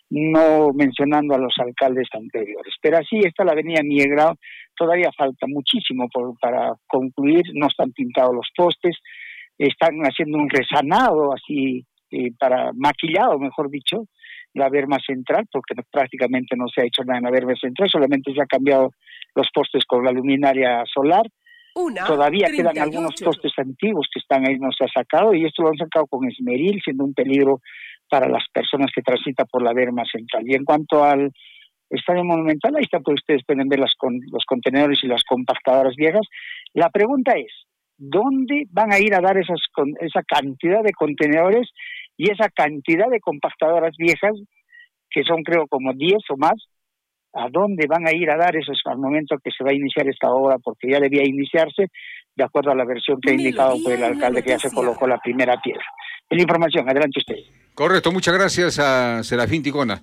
no mencionando a los alcaldes anteriores. Pero así está la avenida Miguel Grau, todavía falta muchísimo para concluir, no están pintados los postes, están haciendo un resanado así, para maquillado, mejor dicho, la berma central, porque prácticamente no se ha hecho nada en la berma central, solamente se ha cambiado los postes con la luminaria solar. Todavía quedan algunos postes antiguos que están ahí, no se ha sacado, y esto lo han sacado con esmeril, siendo un peligro para las personas que transitan por la berma central. Y en cuanto al estadio monumental, ahí está, pues ustedes pueden ver los contenedores y las compactadoras viejas. La pregunta es, ¿dónde van a ir a dar esa cantidad de contenedores y esa cantidad de compactadoras viejas, que son creo como 10 o más? ¿A dónde van a ir a dar esos al momento que se va a iniciar esta obra? Porque ya debía iniciarse, de acuerdo a la versión que ha indicado por el alcalde, que ya se colocó la primera piedra. Es la información, adelante usted. Correcto, muchas gracias a Serafín Ticona.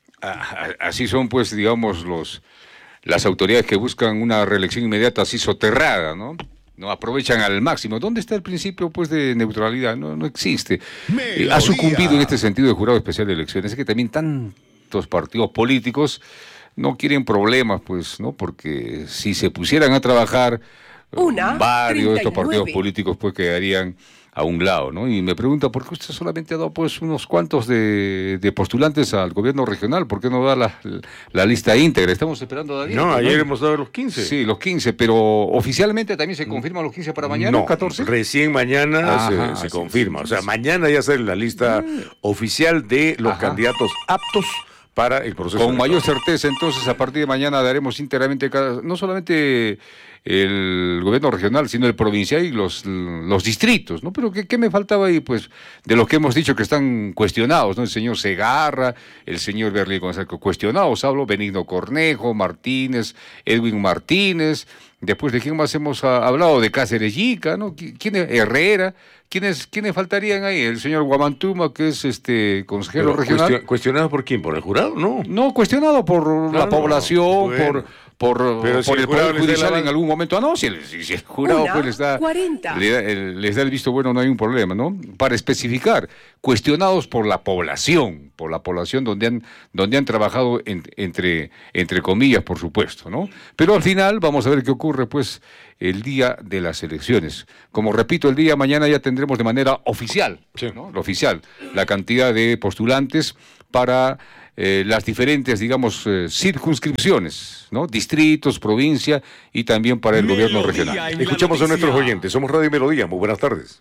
Así son, pues, digamos, las autoridades que buscan una reelección inmediata así soterrada, ¿no? No aprovechan al máximo. ¿Dónde está el principio, pues, de neutralidad? No existe. Ha sucumbido en este sentido el Jurado Especial de Elecciones. Es que también tantos partidos políticos no quieren problemas, pues, ¿no? Porque si se pusieran a trabajar, varios de estos partidos políticos, pues, quedarían a un lado, ¿no? Y me pregunta, ¿por qué usted solamente ha dado, pues, unos cuantos de postulantes al gobierno regional? ¿Por qué no da la lista íntegra? Estamos esperando a David. No, ayer hemos dado los 15. Sí, los 15, pero oficialmente también se confirman los 15 para mañana, no, 14. Recién mañana se confirma. O sea, mañana ya sale la lista oficial de los candidatos aptos para el proceso. Con mayor certeza, entonces, a partir de mañana daremos íntegramente no solamente el gobierno regional, sino el provincial y los distritos, ¿no? Pero ¿qué me faltaba ahí? Pues de lo que hemos dicho que están cuestionados, ¿no? El señor Segarra, el señor Berlín González, cuestionados, hablo, Benigno Cornejo, Martínez, Edwin Martínez, después de quién más hemos hablado, de Cáceres Yica, ¿no? ¿Quién es? Herrera, ¿quiénes faltarían ahí? El señor Guamantuma, que es consejero regional. ¿Cuestionado por quién? ¿Por el jurado? No, cuestionado por la población, bueno. por si el Poder Judicial en algún momento. No, si el jurado pues les da el visto bueno, no hay un problema, ¿no? Para especificar, cuestionados por la población donde han trabajado entre comillas, por supuesto, ¿no? Pero al final vamos a ver qué ocurre, pues, el día de las elecciones. Como repito, el día de mañana ya tendremos de manera oficial, ¿no? Lo oficial, la cantidad de postulantes para las diferentes, digamos, circunscripciones, ¿no? Distritos, provincia y también para el gobierno regional. Escuchamos a nuestros oyentes. Somos Radio Melodía. Muy buenas tardes.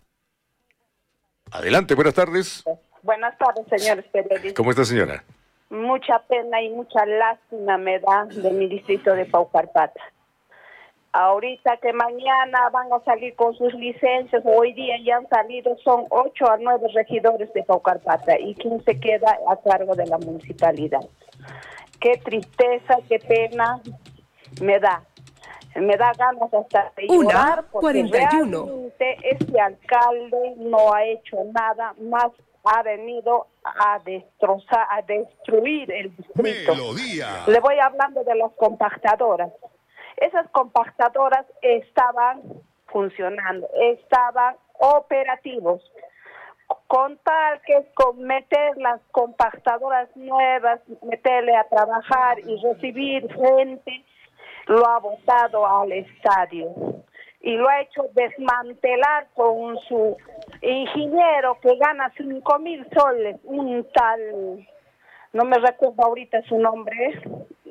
Adelante, buenas tardes. Buenas tardes, señores periodistas. ¿Cómo está, señora? Mucha pena y mucha lástima me da de mi distrito de Paucarpata. Ahorita que mañana van a salir con sus licencias, hoy día ya han salido, son 8 a 9 regidores de Paucarpata y 15 se queda a cargo de la municipalidad. Qué tristeza, qué pena me da ganas hasta de llorar porque realmente este alcalde no ha hecho nada más, ha venido a destrozar, a destruir el distrito. Melodía. Le voy hablando de las compactadoras. Esas compactadoras estaban funcionando, estaban operativos. Con tal que con meter las compactadoras nuevas, meterle a trabajar y recibir gente, lo ha botado al estadio. Y lo ha hecho desmantelar con su ingeniero que gana 5,000 soles, un tal, no me recuerdo ahorita su nombre,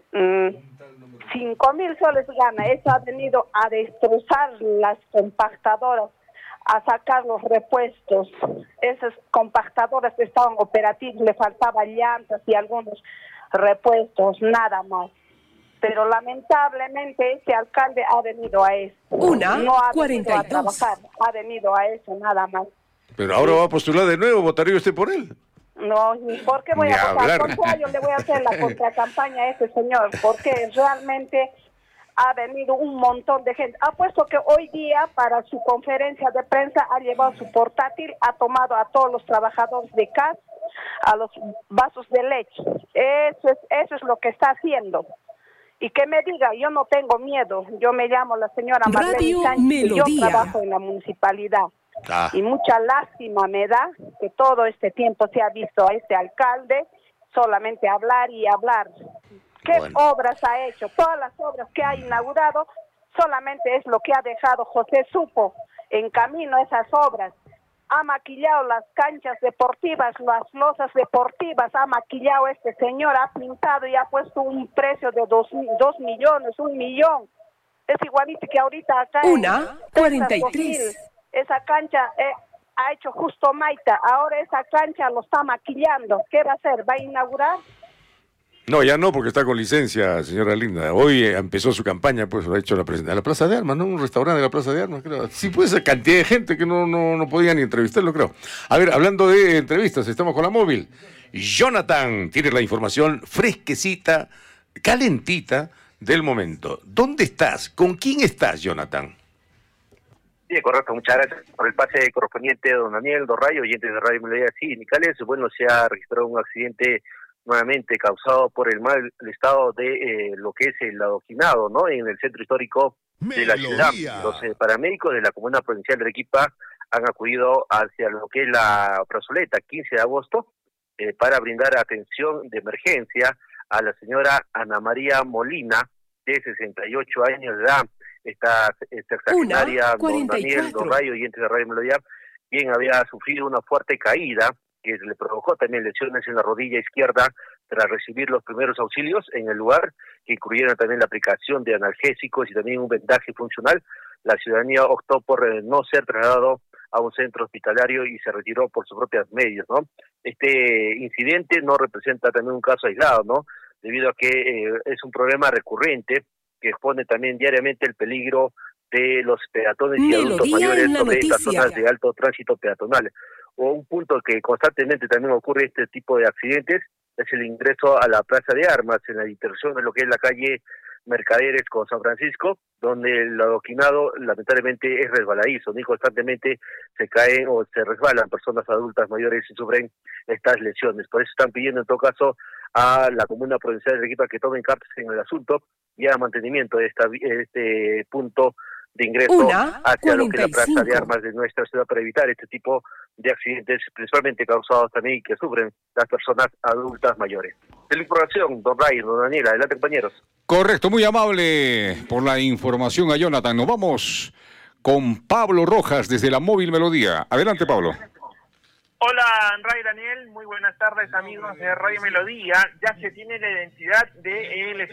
5,000 soles gana. Eso ha venido a destrozar las compactadoras, a sacar los repuestos. Esas compactadoras estaban operativas, le faltaban llantas y algunos repuestos, nada más. Pero lamentablemente este alcalde ha venido a eso. No ha venido a trabajar, ha venido a eso, nada más. Pero ahora va a postular de nuevo, ¿votaría usted por él? No, ¿por qué voy a votar? ¿Por qué yo le voy a hacer la contracampaña a ese señor? Porque realmente ha venido un montón de gente. Ha puesto que hoy día para su conferencia de prensa ha llevado su portátil, ha tomado a todos los trabajadores de CAS, a los vasos de leche. Eso es lo que está haciendo. Y que me diga, yo no tengo miedo. Yo me llamo la señora Marlene Sánchez y yo trabajo en la municipalidad. Y mucha lástima me da que todo este tiempo se ha visto a este alcalde solamente hablar y hablar. ¿Qué obras ha hecho? Todas las obras que ha inaugurado solamente es lo que ha dejado José Supo en camino a esas obras. Ha maquillado las canchas deportivas, las losas deportivas, ha maquillado este señor, ha pintado y ha puesto un precio de 2 millones, 1 millón. Es igualito que ahorita acá 1:43. Esa cancha ha hecho Justo Maita, ahora esa cancha lo está maquillando. ¿Qué va a hacer? ¿Va a inaugurar? No, ya no, porque está con licencia, señora Linda. Hoy empezó su campaña, pues lo ha hecho a la Plaza de Armas, ¿no? Un restaurante de la Plaza de Armas, creo. Sí, pues esa cantidad de gente que no podía ni entrevistarlo, creo. A ver, hablando de entrevistas, estamos con la móvil. Jonathan tiene la información fresquecita, calentita del momento. ¿Dónde estás? ¿Con quién estás, Jonathan? Sí, correcto, muchas gracias por el pase correspondiente, don Daniel Dorrayo, oyentes de Radio Melodía Sindicales. Bueno, se ha registrado un accidente nuevamente causado por el mal estado de lo que es el adoquinado, ¿no? En el centro histórico de la ciudad. Los paramédicos de la Comuna Provincial de Arequipa han acudido hacia lo que es la plazoleta 15 de agosto para brindar atención de emergencia a la señora Ana María Molina, de 68 años de edad. Esta sexagenaria, don Daniel Dorrayo, oyente de Radio Melodía, quien había sufrido una fuerte caída que le provocó también lesiones en la rodilla izquierda tras recibir los primeros auxilios en el lugar, que incluyeron también la aplicación de analgésicos y también un vendaje funcional. La ciudadanía optó por no ser trasladado a un centro hospitalario y se retiró por sus propios medios, ¿no? Este incidente no representa también un caso aislado, ¿no? Debido a que es un problema recurrente que expone también diariamente el peligro de los peatones y adultos mayores sobre estas zonas de alto tránsito peatonal. O un punto que constantemente también ocurre este tipo de accidentes es el ingreso a la Plaza de Armas, en la intersección de lo que es la calle Mercaderes con San Francisco, donde el adoquinado lamentablemente es resbaladizo, ni constantemente se caen o se resbalan personas adultas mayores y sufren estas lesiones. Por eso están pidiendo en todo caso a la Comuna Provincial de Arequipa que tomen cartas en el asunto y haga mantenimiento de este punto de ingreso hacia lo que es la Plaza de Armas de nuestra ciudad para evitar este tipo de accidentes, principalmente causados también que sufren las personas adultas mayores. De la información, don Ray, don Daniel, adelante compañeros. Correcto, muy amable por la información a Jonathan. Nos vamos con Pablo Rojas desde la Móvil Melodía. Adelante, Pablo. Hola, Ray, Daniel, muy buenas tardes amigos de Radio Melodía. Ya se tiene la identidad de